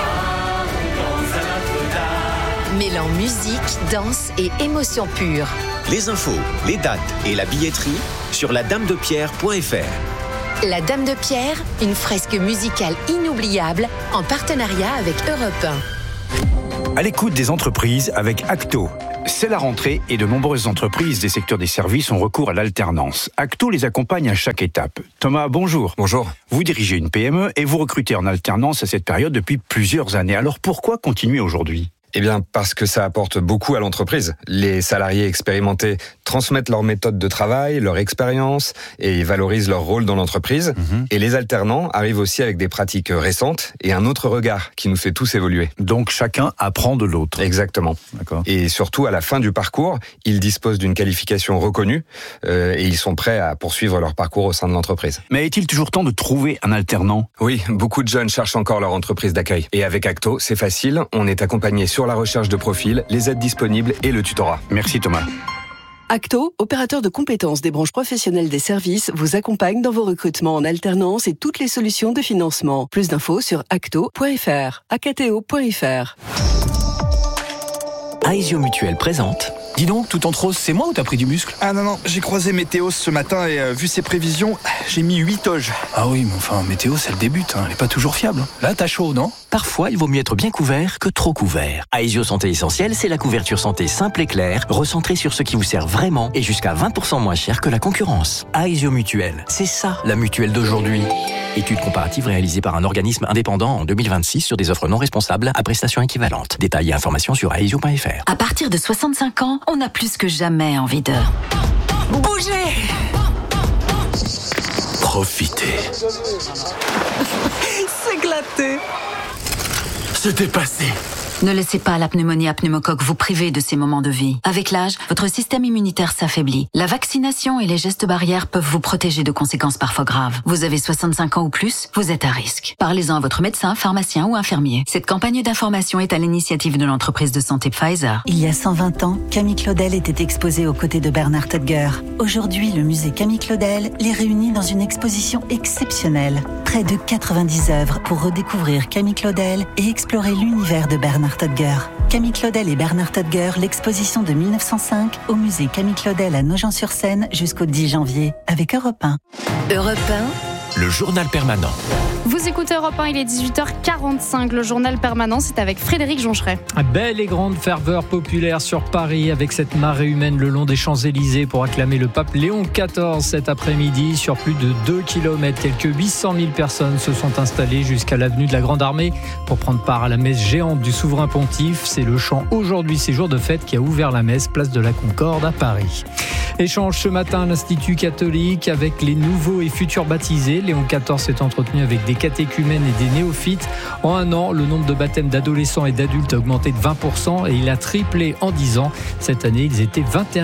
Mêlant musique, danse et émotion pure. Les infos, les dates et la billetterie sur ladamedepierre.fr. La Dame de Pierre, une fresque musicale inoubliable en partenariat avec Europe 1. À l'écoute des entreprises avec Acto. C'est la rentrée et de nombreuses entreprises des secteurs des services ont recours à l'alternance. Acto les accompagne à chaque étape. Thomas, bonjour. Bonjour. Vous dirigez une PME et vous recrutez en alternance à cette période depuis plusieurs années. Alors pourquoi continuer aujourd'hui ? Eh bien, parce que ça apporte beaucoup à l'entreprise. Les salariés expérimentés transmettent leur méthode de travail, leur expérience et valorisent leur rôle dans l'entreprise. Et les alternants arrivent aussi avec des pratiques récentes et un autre regard qui nous fait tous évoluer. Donc chacun apprend de l'autre. Exactement. D'accord. Et surtout, à la fin du parcours, ils disposent d'une qualification reconnue et ils sont prêts à poursuivre leur parcours au sein de l'entreprise. Mais est-il toujours temps de trouver un alternant ? Oui, beaucoup de jeunes cherchent encore leur entreprise d'accueil. Et avec Acto, c'est facile, on est accompagné sur la recherche de profil, les aides disponibles et le tutorat. Merci Thomas. Acto, opérateur de compétences des branches professionnelles des services, vous accompagne dans vos recrutements en alternance et toutes les solutions de financement. Plus d'infos sur acto.fr, acto.fr. Aesio Mutuel présente. Dis donc, tout en rose, c'est moi ou t'as pris du muscle ? Ah non, j'ai croisé Météos ce matin et vu ses prévisions, j'ai mis 8 toges. Ah oui, mais enfin, Météos, elle débute, elle est pas toujours fiable. Là, t'as chaud, non ? Parfois, il vaut mieux être bien couvert que trop couvert. Aesio Santé Essentielle, c'est la couverture santé simple et claire, recentrée sur ce qui vous sert vraiment et jusqu'à 20% moins cher que la concurrence. Aesio Mutuel, c'est ça, la mutuelle d'aujourd'hui. Étude comparative réalisée par un organisme indépendant en 2026 sur des offres non responsables à prestations équivalentes. Détails et informations sur aesio.fr. À partir de 65 ans, on a plus que jamais envie de bouger. Profitez. S'éclater. Se dépasser. Ne laissez pas la pneumonie à pneumocoque vous priver de ces moments de vie. Avec l'âge, votre système immunitaire s'affaiblit. La vaccination et les gestes barrières peuvent vous protéger de conséquences parfois graves. Vous avez 65 ans ou plus, vous êtes à risque. Parlez-en à votre médecin, pharmacien ou infirmier. Cette campagne d'information est à l'initiative de l'entreprise de santé Pfizer. Il y a 120 ans, Camille Claudel était exposée aux côtés de Bernard Tadger. Aujourd'hui, le musée Camille Claudel les réunit dans une exposition exceptionnelle. Près de 90 œuvres pour redécouvrir Camille Claudel et explorer l'univers de Bernard Tadger. Camille Claudel et Bernard Tadger, l'exposition de 1905 au musée Camille Claudel à Nogent-sur-Seine jusqu'au 10 janvier avec Europe 1. Europe 1. Le journal permanent. Vous écoutez Europe 1, il est 18h45. Le journal permanent, c'est avec Frédéric Joncheret. Belle et grande ferveur populaire sur Paris avec cette marée humaine le long des Champs-Élysées pour acclamer le pape Léon XIV cet après-midi. Sur plus de 2 km, quelques 800 000 personnes se sont installées jusqu'à l'avenue de la Grande Armée pour prendre part à la messe géante du souverain pontife. C'est le chant Aujourd'hui, c'est jour de fête qui a ouvert la messe place de la Concorde à Paris. Échange ce matin à l'Institut catholique avec les nouveaux et futurs baptisés. Léon XIV s'est entretenu avec des catéchumènes et des néophytes. En un an, le nombre de baptêmes d'adolescents et d'adultes a augmenté de 20% et il a triplé en 10 ans. Cette année, ils étaient 21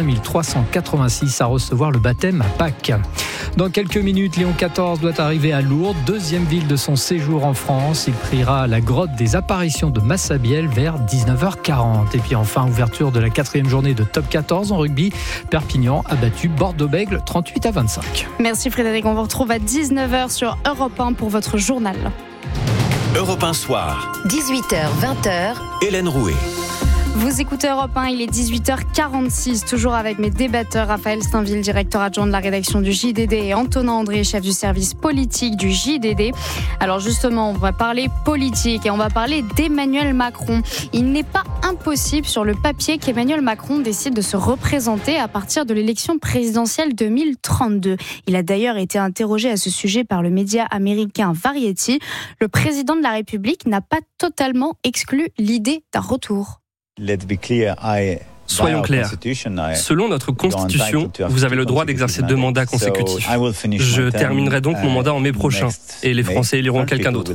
386 à recevoir le baptême à Pâques. Dans quelques minutes, Léon XIV doit arriver à Lourdes, deuxième ville de son séjour en France. Il priera à la grotte des apparitions de Massabielle vers 19h40. Et puis enfin, ouverture de la 4e journée de Top 14 en rugby. Perpignan a battu Bordeaux-Bègles 38-25. Merci Frédéric, on vous retrouve à 19h sur Europe 1 pour votre journal. Europe 1 Soir. 18h, 20h. Hélène Rouet. Vous écoutez Europe 1, il est 18h46, toujours avec mes débatteurs Raphaël Steinville, directeur adjoint de la rédaction du JDD, et Antonin André, chef du service politique du JDD. Alors justement, on va parler politique et on va parler d'Emmanuel Macron. Il n'est pas impossible sur le papier qu'Emmanuel Macron décide de se représenter à partir de l'élection présidentielle 2032. Il a d'ailleurs été interrogé à ce sujet par le média américain Variety. Le président de la République n'a pas totalement exclu l'idée d'un retour. Soyons clairs, selon notre Constitution, vous avez le droit d'exercer 2 mandats consécutifs. Je terminerai donc mon mandat en mai prochain, et les Français éliront quelqu'un d'autre.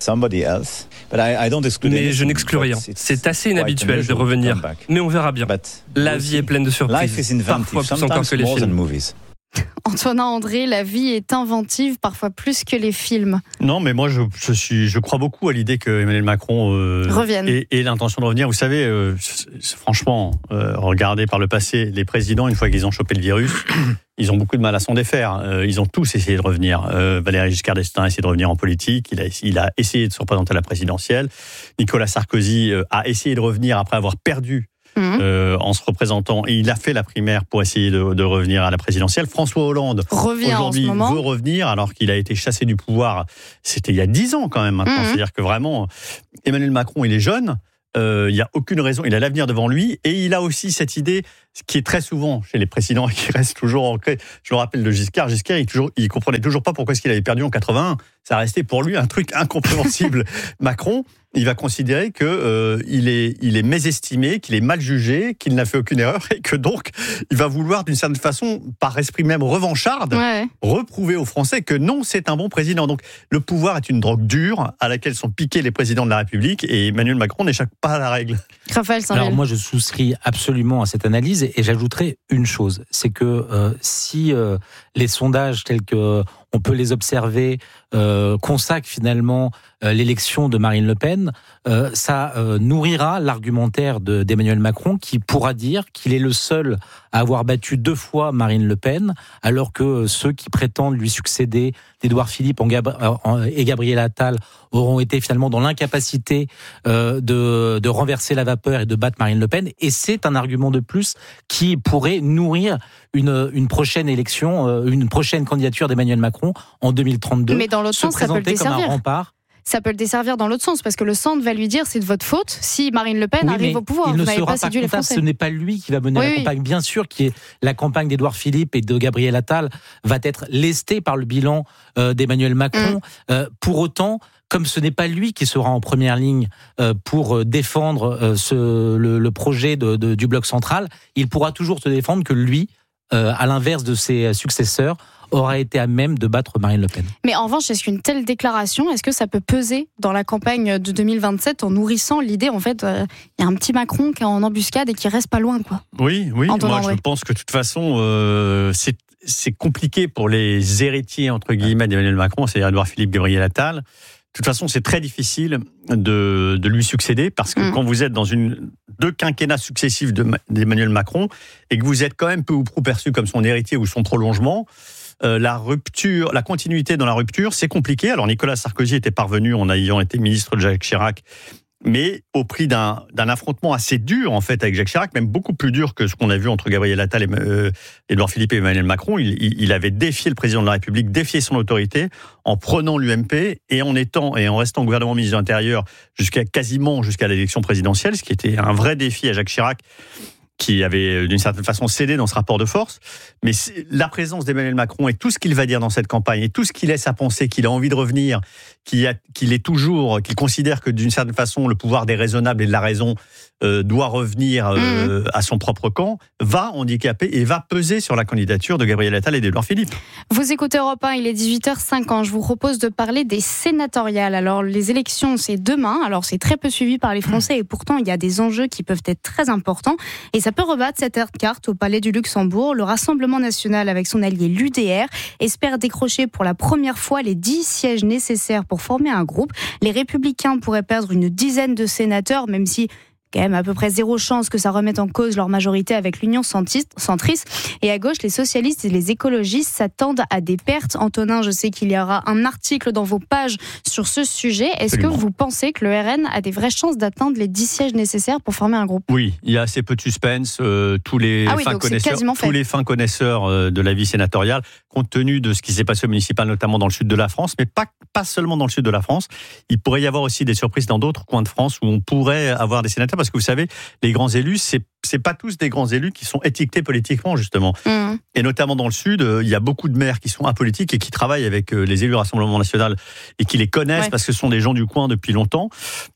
Mais je n'exclus rien. C'est assez inhabituel de revenir, mais on verra bien. La vie est pleine de surprises, parfois plus encore que les films. Antonin André, la vie est inventive, parfois plus que les films. Non, mais moi, je crois beaucoup à l'idée que Emmanuel Macron revienne. Et l'intention de revenir. Vous savez, franchement, regardez par le passé, les présidents, une fois qu'ils ont chopé le virus, ils ont beaucoup de mal à s'en défaire. Ils ont tous essayé de revenir. Valéry Giscard d'Estaing a essayé de revenir en politique. Il a essayé de se représenter à la présidentielle. Nicolas Sarkozy a essayé de revenir après avoir perdu en se représentant, et il a fait la primaire pour essayer de revenir à la présidentielle. François Hollande aujourd'hui veut revenir alors qu'il a été chassé du pouvoir. C'était il y a 10 ans quand même maintenant. C'est-à-dire que vraiment, Emmanuel Macron, il est jeune. Il n'y a aucune raison, il a l'avenir devant lui, et il a aussi cette idée qui est très souvent chez les présidents et qui reste toujours ancrée. Je me rappelle de Giscard, il comprenait toujours pas pourquoi est-ce qu'il avait perdu en 81. Ça restait pour lui un truc incompréhensible. Macron, il va considérer que il est mésestimé, qu'il est mal jugé, qu'il n'a fait aucune erreur, et que donc il va vouloir d'une certaine façon, par esprit même revancharde, reprouver aux Français que non, c'est un bon président. Donc le pouvoir est une drogue dure à laquelle sont piqués les présidents de la République, et Emmanuel Macron n'échappe pas à la règle. Raphaël Saint-Velle. Alors moi je souscris absolument à cette analyse, et j'ajouterai une chose, c'est que si les sondages tels que on peut les observer, consacrent finalement l'élection de Marine Le Pen, ça nourrira l'argumentaire d'Emmanuel Macron, qui pourra dire qu'il est le seul à avoir battu 2 fois Marine Le Pen, alors que ceux qui prétendent lui succéder, Édouard Philippe et Gabriel Attal, auront été finalement dans l'incapacité de renverser la vapeur et de battre Marine Le Pen. Et c'est un argument de plus qui pourrait nourrir une prochaine élection, une prochaine candidature d'Emmanuel Macron en 2032. Mais dans l'autre sens, ça peut le desservir. Comme un rempart. Ça peut le desservir dans l'autre sens, parce que le centre va lui dire c'est de votre faute si Marine Le Pen arrive au pouvoir. Il ne Vous n'avez sera pas séduit les Français. Ce n'est pas lui qui va mener la campagne. Bien sûr, la campagne d'Édouard Philippe et de Gabriel Attal va être lestée par le bilan d'Emmanuel Macron. Pour autant, comme ce n'est pas lui qui sera en première ligne pour défendre le projet du bloc central, il pourra toujours se défendre que lui, à l'inverse de ses successeurs, aura été à même de battre Marine Le Pen. Mais en revanche, est-ce qu'une telle déclaration, est-ce que ça peut peser dans la campagne de 2027 en nourrissant l'idée, en fait, il y a un petit Macron qui est en embuscade et qui reste pas loin, quoi. Oui. Moi, je pense que de toute façon, c'est compliqué pour les héritiers, entre guillemets, d'Emmanuel Macron, c'est-à-dire Édouard Philippe, Gabriel Attal. De toute façon, c'est très difficile de lui succéder, parce que quand vous êtes dans 2 quinquennats successifs d'Emmanuel Macron, et que vous êtes quand même peu ou prou perçu comme son héritier ou son prolongement, la continuité dans la rupture, c'est compliqué. Alors Nicolas Sarkozy était parvenu en ayant été ministre de Jacques Chirac, mais au prix d'un affrontement assez dur en fait avec Jacques Chirac, même beaucoup plus dur que ce qu'on a vu entre Gabriel Attal et Édouard Philippe et Emmanuel Macron. Il avait défié le président de la République, défié son autorité en prenant l'UMP et en restant au gouvernement ministre de l'Intérieur jusqu'à l'élection présidentielle, ce qui était un vrai défi à Jacques Chirac, qui avait d'une certaine façon cédé dans ce rapport de force. Mais la présence d'Emmanuel Macron et tout ce qu'il va dire dans cette campagne et tout ce qu'il laisse à penser qu'il a envie de revenir, qu'il considère que d'une certaine façon le pouvoir des raisonnables et de la raison doit revenir à son propre camp, va handicaper et va peser sur la candidature de Gabriel Attal et d'Édouard Philippe. Vous écoutez Europe 1, il est 18h05. Je vous propose de parler des sénatoriales. Alors les élections, c'est demain. Alors c'est très peu suivi par les Français et pourtant il y a des enjeux qui peuvent être très importants. Et ça peut rebattre cette carte au Palais du Luxembourg. Le Rassemblement national, avec son allié l'UDR, espère décrocher pour la première fois les 10 sièges nécessaires pour former un groupe. Les Républicains pourraient perdre une dizaine de sénateurs, même si quand même à peu près 0 chance que ça remette en cause leur majorité avec l'Union centriste. Et à gauche, les socialistes et les écologistes s'attendent à des pertes. Antonin, je sais qu'il y aura un article dans vos pages sur ce sujet. Est-ce que vous pensez que le RN a des vraies chances d'atteindre les 10 sièges nécessaires pour former un groupe ? Oui, il y a assez peu de suspense. Tous les fins connaisseurs de la vie sénatoriale, compte tenu de ce qui s'est passé au municipal, notamment dans le sud de la France, mais pas seulement dans le sud de la France. Il pourrait y avoir aussi des surprises dans d'autres coins de France où on pourrait avoir des sénateurs, parce que vous savez, les grands élus, c'est pas tous des grands élus qui sont étiquetés politiquement, justement. Et notamment dans le Sud, il y a beaucoup de maires qui sont apolitiques et qui travaillent avec les élus du Rassemblement national et qui les connaissent parce que ce sont des gens du coin depuis longtemps.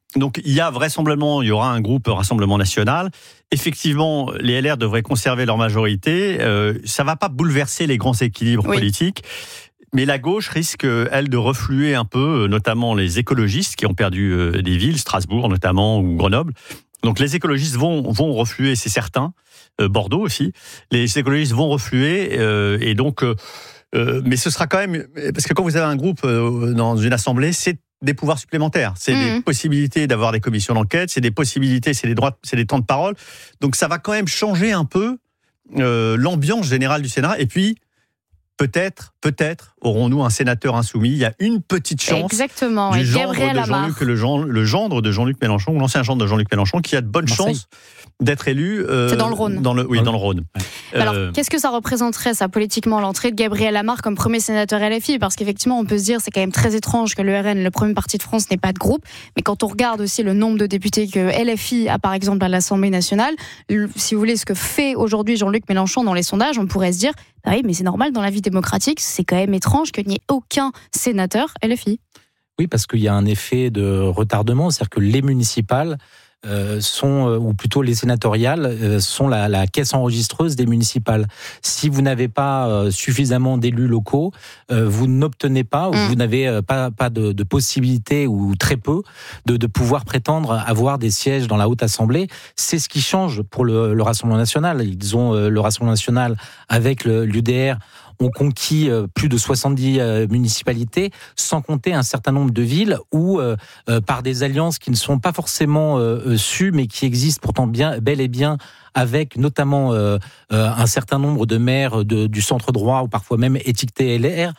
Donc il y a vraisemblablement, il y aura un groupe Rassemblement National. Effectivement, les LR devraient conserver leur majorité. Ça va pas bouleverser les grands équilibres politiques. Mais la gauche risque, elle, de refluer un peu, notamment les écologistes qui ont perdu des villes, Strasbourg notamment, ou Grenoble. Donc les écologistes vont refluer, c'est certain. Bordeaux aussi. Les écologistes vont refluer. Et donc, mais ce sera quand même... Parce que quand vous avez un groupe dans une assemblée, c'est des pouvoirs supplémentaires. C'est des possibilités d'avoir des commissions d'enquête, c'est des possibilités, c'est des droits, c'est des temps de parole. Donc ça va quand même changer un peu l'ambiance générale du Sénat. Et puis, peut-être, aurons-nous un sénateur insoumis. Il y a une petite chance. Exactement. Du gendre de Jean-Luc, le gendre de Jean-Luc Mélenchon, ou l'ancien gendre de Jean-Luc Mélenchon, qui a de bonnes chances d'être élu. C'est dans le Rhône. Dans le Rhône. Alors, qu'est-ce que ça représenterait, ça, politiquement, l'entrée de Gabriel Amar comme premier sénateur LFI? Parce qu'effectivement, on peut se dire, c'est quand même très étrange que le RN, le premier parti de France, n'ait pas de groupe. Mais quand on regarde aussi le nombre de députés que LFI a, par exemple, à l'Assemblée nationale, si vous voulez, ce que fait aujourd'hui Jean-Luc Mélenchon dans les sondages, on pourrait se dire, bah oui, mais c'est normal, dans la vie démocratique, c'est quand même étrange qu'il n'y ait aucun sénateur LFI. Oui, parce qu'il y a un effet de retardement, c'est-à-dire que les municipales sont, ou plutôt les sénatoriales, sont la caisse enregistreuse des municipales. Si vous n'avez pas suffisamment d'élus locaux, vous n'obtenez pas, ou vous n'avez pas de possibilité, ou très peu, de pouvoir prétendre avoir des sièges dans la Haute Assemblée. C'est ce qui change pour le Rassemblement National. Ils ont le Rassemblement National avec l'UDR ont conquis plus de 70 municipalités, sans compter un certain nombre de villes où, par des alliances qui ne sont pas forcément sues, mais qui existent pourtant bel et bien, avec notamment un certain nombre de maires du centre droit, ou parfois même étiquetés LR,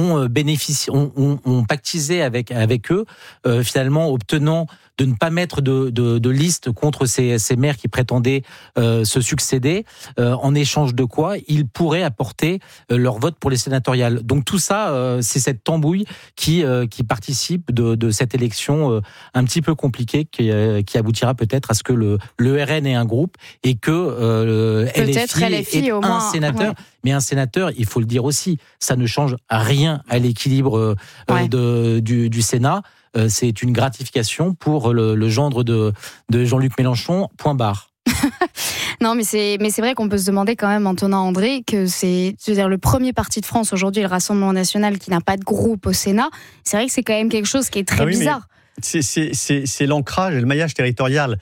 ont pactisé avec eux, finalement obtenant de ne pas mettre de liste contre ces maires qui prétendaient se succéder, en échange de quoi ils pourraient apporter leur vote pour les sénatoriales. Donc tout ça, c'est cette tambouille qui participe de cette élection un petit peu compliquée qui aboutira peut-être à ce que le RN ait un groupe et que LFI ait au moins un sénateur. Ouais. Mais un sénateur, il faut le dire aussi, ça ne change rien à l'équilibre du Sénat. C'est une gratification pour le gendre de Jean-Luc Mélenchon, point barre. Non, mais c'est vrai qu'on peut se demander quand même, Antonin André, que c'est-à-dire le premier parti de France aujourd'hui, le Rassemblement National, qui n'a pas de groupe au Sénat. C'est vrai que c'est quand même quelque chose qui est très bizarre. C'est l'ancrage et le maillage territorial.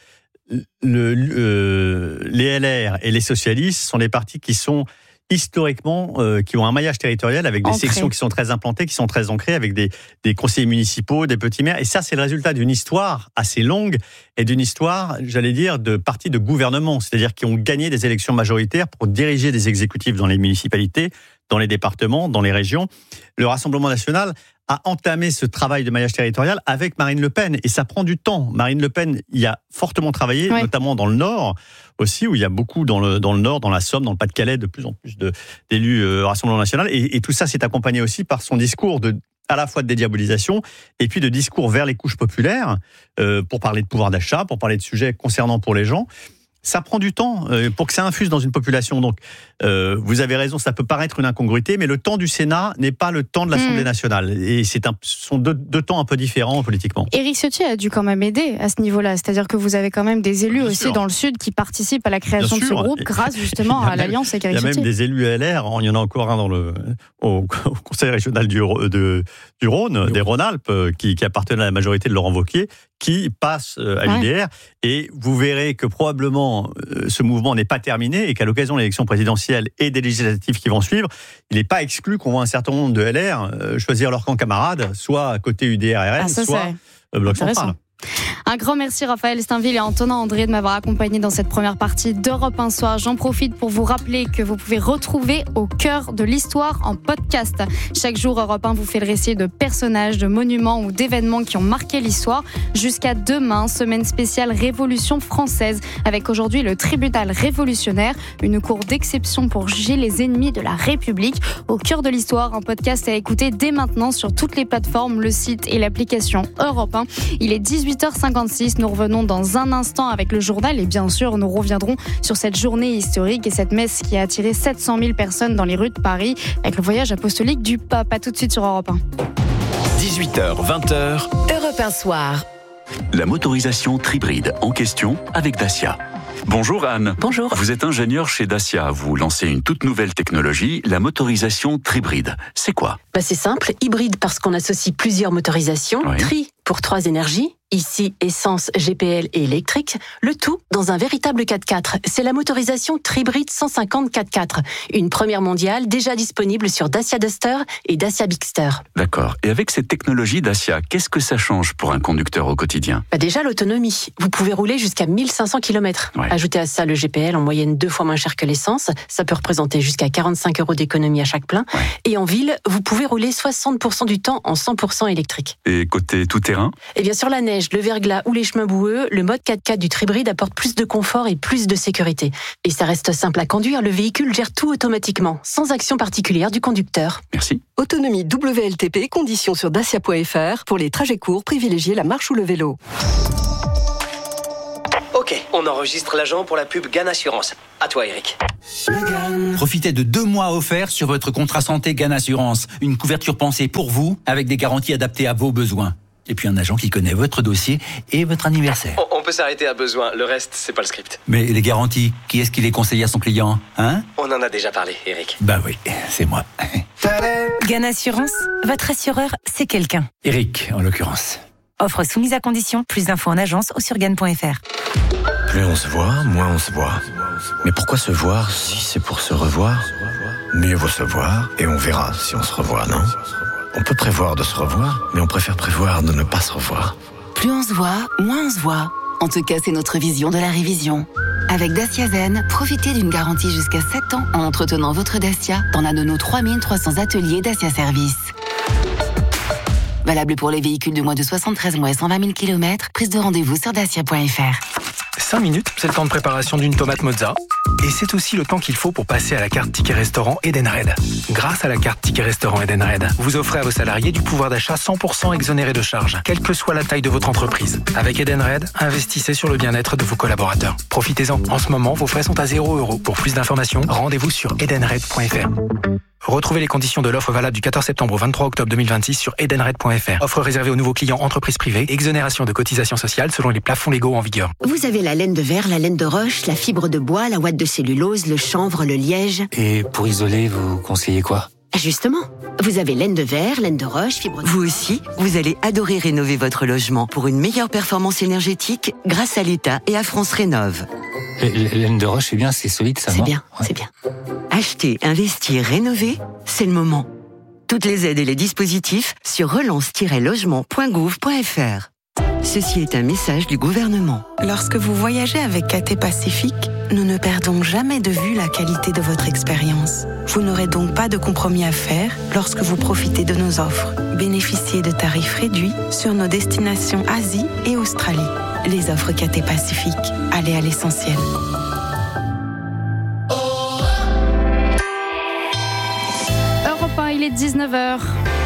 Les LR et les socialistes sont des partis qui sont historiquement, qui ont un maillage territorial avec des sections qui sont très implantées, qui sont très ancrées, avec des conseillers municipaux, des petits maires. Et ça, c'est le résultat d'une histoire assez longue et d'une histoire, j'allais dire, de partis de gouvernement. C'est-à-dire qui ont gagné des élections majoritaires pour diriger des exécutifs dans les municipalités, dans les départements, dans les régions. Le Rassemblement National a entamé ce travail de maillage territorial avec Marine Le Pen. Et ça prend du temps. Marine Le Pen y a fortement travaillé, notamment dans le Nord aussi, où il y a beaucoup dans le Nord, dans la Somme, dans le Pas-de-Calais, de plus en plus d'élus Rassemblement National. Et tout ça s'est accompagné aussi par son discours à la fois de dédiabolisation et puis de discours vers les couches populaires, pour parler de pouvoir d'achat, pour parler de sujets concernant pour les gens. Ça prend du temps pour que ça infuse dans une population. Donc, vous avez raison, ça peut paraître une incongruité, mais le temps du Sénat n'est pas le temps de l'Assemblée nationale. Et ce sont deux temps un peu différents politiquement. Éric Ciotti a dû quand même aider à ce niveau-là. C'est-à-dire que vous avez quand même des élus aussi dans le Sud qui participent à la création de ce groupe grâce justement à l'alliance avec Éric Ciotti. Il y a même des élus LR, il y en a encore un au Conseil régional du Rhône, des Rhône-Alpes, qui appartenait à la majorité de Laurent Wauquiez, qui passe à l'UDR. Et vous verrez que probablement ce mouvement n'est pas terminé et qu'à l'occasion de l'élection présidentielle et des législatives qui vont suivre, il n'est pas exclu qu'on voit un certain nombre de LR choisir leur camp camarade, soit à côté UDR-RN, soit Bloc Central. Un grand merci Raphaël Steinville et Antonin André de m'avoir accompagné dans cette première partie d'Europe 1 Soir. J'en profite pour vous rappeler que vous pouvez retrouver Au cœur de l'histoire en podcast. Chaque jour, Europe 1 vous fait le récit de personnages, de monuments ou d'événements qui ont marqué l'histoire. Jusqu'à demain, semaine spéciale Révolution française, avec aujourd'hui le tribunal révolutionnaire, une cour d'exception pour juger les ennemis de la République. Au cœur de l'histoire, un podcast à écouter dès maintenant sur toutes les plateformes, le site et l'application Europe 1. Il est 18h56, nous revenons dans un instant avec le journal et bien sûr nous reviendrons sur cette journée historique et cette messe qui a attiré 700 000 personnes dans les rues de Paris avec le voyage apostolique du pape. À tout de suite sur Europe 1. 18h, 20h. Europe 1 Soir. La motorisation Tribride en question avec Dacia. Bonjour Anne. Bonjour. Vous êtes ingénieure chez Dacia. Vous lancez une toute nouvelle technologie, la motorisation Tribride. C'est quoi ? C'est simple, hybride parce qu'on associe plusieurs motorisations, tri pour 3 énergies, ici essence, GPL et électrique, le tout dans un véritable 4x4. C'est la motorisation Tribride 150 4x4, une première mondiale déjà disponible sur Dacia Duster et Dacia Bigster. D'accord. Et avec cette technologie Dacia, qu'est-ce que ça change pour un conducteur au quotidien ? Déjà l'autonomie. Vous pouvez rouler jusqu'à 1500 km. Ajoutez à ça le GPL en moyenne 2 fois moins cher que l'essence. Ça peut représenter jusqu'à 45 € d'économie à chaque plein. Et en ville, vous pouvez rouler 60% du temps en 100% électrique. Et côté tout-terrain ? Et bien sûr la neige, le verglas ou les chemins boueux, le mode 4x4 du Tribride apporte plus de confort et plus de sécurité. Et ça reste simple à conduire, le véhicule gère tout automatiquement, sans action particulière du conducteur. Merci. Autonomie WLTP, conditions sur dacia.fr. Pour les trajets courts, privilégiez la marche ou le vélo. Ok, on enregistre l'agent pour la pub GAN Assurance. À toi Eric. Profitez de 2 mois offerts sur votre contrat santé GAN Assurance. Une couverture pensée pour vous, avec des garanties adaptées à vos besoins. Et puis un agent qui connaît votre dossier et votre anniversaire. On peut s'arrêter à besoin, le reste, c'est pas le script. Mais les garanties, qui est-ce qui les conseille à son client, hein ? On en a déjà parlé, Eric. Oui, c'est moi. GAN Assurance, votre assureur, c'est quelqu'un. Eric, en l'occurrence. Offre soumise à condition, plus d'infos en agence ou sur GAN.fr. Plus on se voit, moins on se voit. Mais pourquoi se voir si c'est pour se revoir ? Mieux vaut se voir et on verra si on se revoit, non ? On peut prévoir de se revoir, mais on préfère prévoir de ne pas se revoir. Plus on se voit, moins on se voit. En tout cas, c'est notre vision de la révision. Avec Dacia Zen, profitez d'une garantie jusqu'à 7 ans en entretenant votre Dacia dans l'un de nos 3300 ateliers Dacia Service. Valable pour les véhicules de moins de 73 mois et 120 000 km. Prise de rendez-vous sur dacia.fr. 5 minutes, c'est le temps de préparation d'une tomate mozza. Et c'est aussi le temps qu'il faut pour passer à la carte Ticket Restaurant Edenred. Grâce à la carte Ticket Restaurant Edenred, vous offrez à vos salariés du pouvoir d'achat 100% exonéré de charges, quelle que soit la taille de votre entreprise. Avec Edenred, investissez sur le bien-être de vos collaborateurs. Profitez-en. En ce moment, vos frais sont à 0 €. Pour plus d'informations, rendez-vous sur edenred.fr. Retrouvez les conditions de l'offre valable du 14 septembre au 23 octobre 2026 sur edenred.fr. Offre réservée aux nouveaux clients entreprises privées. Exonération de cotisations sociales selon les plafonds légaux en vigueur. Vous avez la laine de verre, la laine de roche, la fibre de bois, la ouate de cellulose, le chanvre, le liège. Et pour isoler, vous conseillez quoi ? Justement, vous avez laine de verre, laine de roche, fibre de... Vous aussi, vous allez adorer rénover votre logement pour une meilleure performance énergétique grâce à l'État et à France Rénov'. Laine de roche, c'est bien, c'est solide, ça, c'est non ? Bien, ouais. C'est bien. Acheter, investir, rénover, c'est le moment. Toutes les aides et les dispositifs sur relance-logement.gouv.fr. Ceci est un message du gouvernement. Lorsque vous voyagez avec KT Pacifique, nous ne perdons jamais de vue la qualité de votre expérience. Vous n'aurez donc pas de compromis à faire lorsque vous profitez de nos offres. Bénéficiez de tarifs réduits sur nos destinations Asie et Australie. Les offres KT Pacifique, allez à l'essentiel. Europe 1, il est 19h.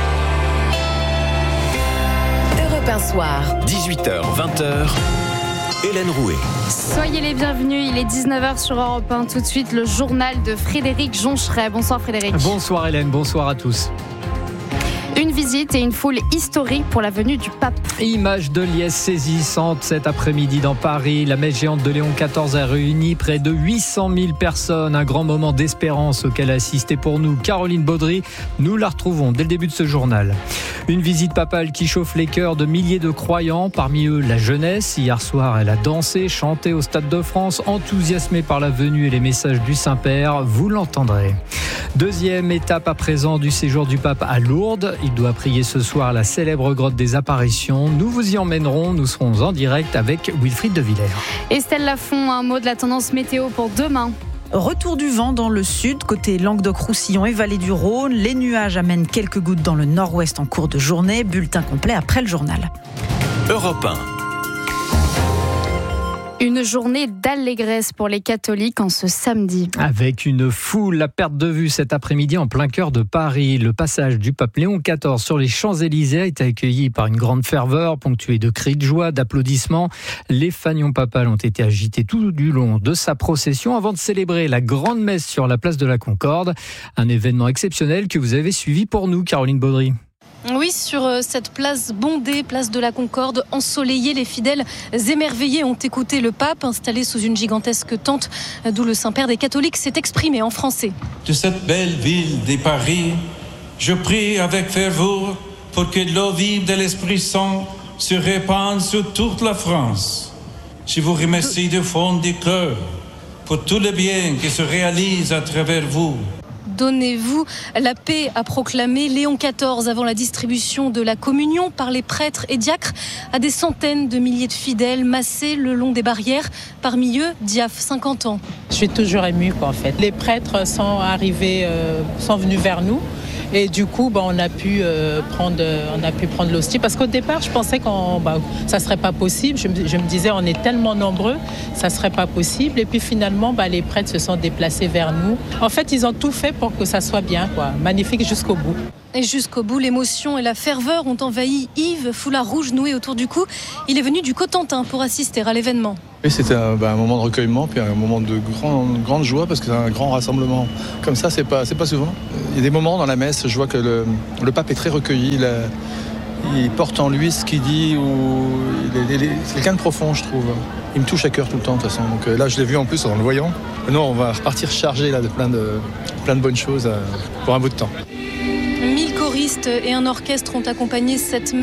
Europe 1 soir. 18h, 20h. Hélène Rouet. Soyez les bienvenus, il est 19h sur Europe 1. Tout de suite, le journal de Frédéric Joncheret. Bonsoir Frédéric. Bonsoir Hélène, bonsoir à tous. Une visite et une foule historique pour la venue du pape. Image de liesse saisissante cet après-midi dans Paris. La messe géante de Léon XIV a réuni près de 800 000 personnes. Un grand moment d'espérance auquel a assisté pour nous Caroline Baudry. Nous la retrouvons dès le début de ce journal. Une visite papale qui chauffe les cœurs de milliers de croyants. Parmi eux, la jeunesse. Hier soir, elle a dansé, chanté au Stade de France, enthousiasmée par la venue et les messages du Saint-Père. Vous l'entendrez. Deuxième étape à présent du séjour du pape à Lourdes. Il doit prier ce soir à la célèbre grotte des apparitions. Nous vous y emmènerons. Nous serons en direct avec Wilfried de Villers. Estelle Lafont, un mot de la tendance météo pour demain. Retour du vent dans le sud, côté Languedoc-Roussillon et vallée du Rhône. Les nuages amènent quelques gouttes dans le nord-ouest en cours de journée. Bulletin complet après le journal. Europe 1. Une journée d'allégresse pour les catholiques en ce samedi. Avec une foule à perte de vue cet après-midi en plein cœur de Paris. Le passage du pape Léon XIV sur les Champs-Élysées a été accueilli par une grande ferveur, ponctuée de cris de joie, d'applaudissements. Les fanions papales ont été agités tout du long de sa procession avant de célébrer la grande messe sur la place de la Concorde. Un événement exceptionnel que vous avez suivi pour nous, Caroline Baudry. Oui, sur cette place bondée, place de la Concorde, ensoleillée, les fidèles émerveillés ont écouté le pape installé sous une gigantesque tente, d'où le Saint-Père des catholiques s'est exprimé en français. De cette belle ville de Paris, je prie avec ferveur pour que l'eau vive de l'Esprit Saint se répande sur toute la France. Je vous remercie du fond du cœur pour tout le bien qui se réalise à travers vous. Donnez-vous la paix, a proclamé Léon XIV avant la distribution de la communion par les prêtres et diacres à des centaines de milliers de fidèles massés le long des barrières. Parmi eux, Diaf, 50 ans. Je suis toujours émue en fait. Les prêtres sont venus vers nous. Et du coup, on a pu prendre l'hostie. Parce qu'au départ, je pensais que ça ne serait pas possible. Je me disais, on est tellement nombreux, ça ne serait pas possible. Et puis finalement, les prêtres se sont déplacés vers nous. En fait, ils ont tout fait pour que ça soit bien, magnifique jusqu'au bout. Et jusqu'au bout, l'émotion et la ferveur ont envahi Yves, foulard rouge noué autour du cou. Il est venu du Cotentin pour assister à l'événement. Oui, c'était un moment de recueillement, puis un moment de grande joie, parce que c'est un grand rassemblement. Comme ça, c'est pas souvent. Il y a des moments dans la messe, je vois que le pape est très recueilli. Il porte en lui ce qu'il dit, c'est quelqu'un de profond, je trouve. Il me touche à cœur tout le temps, de toute façon. Donc là, je l'ai vu en plus en le voyant. Nous, on va repartir chargé là, de plein de bonnes choses pour un bout de temps. 1000 choristes et un orchestre ont accompagné cette messe.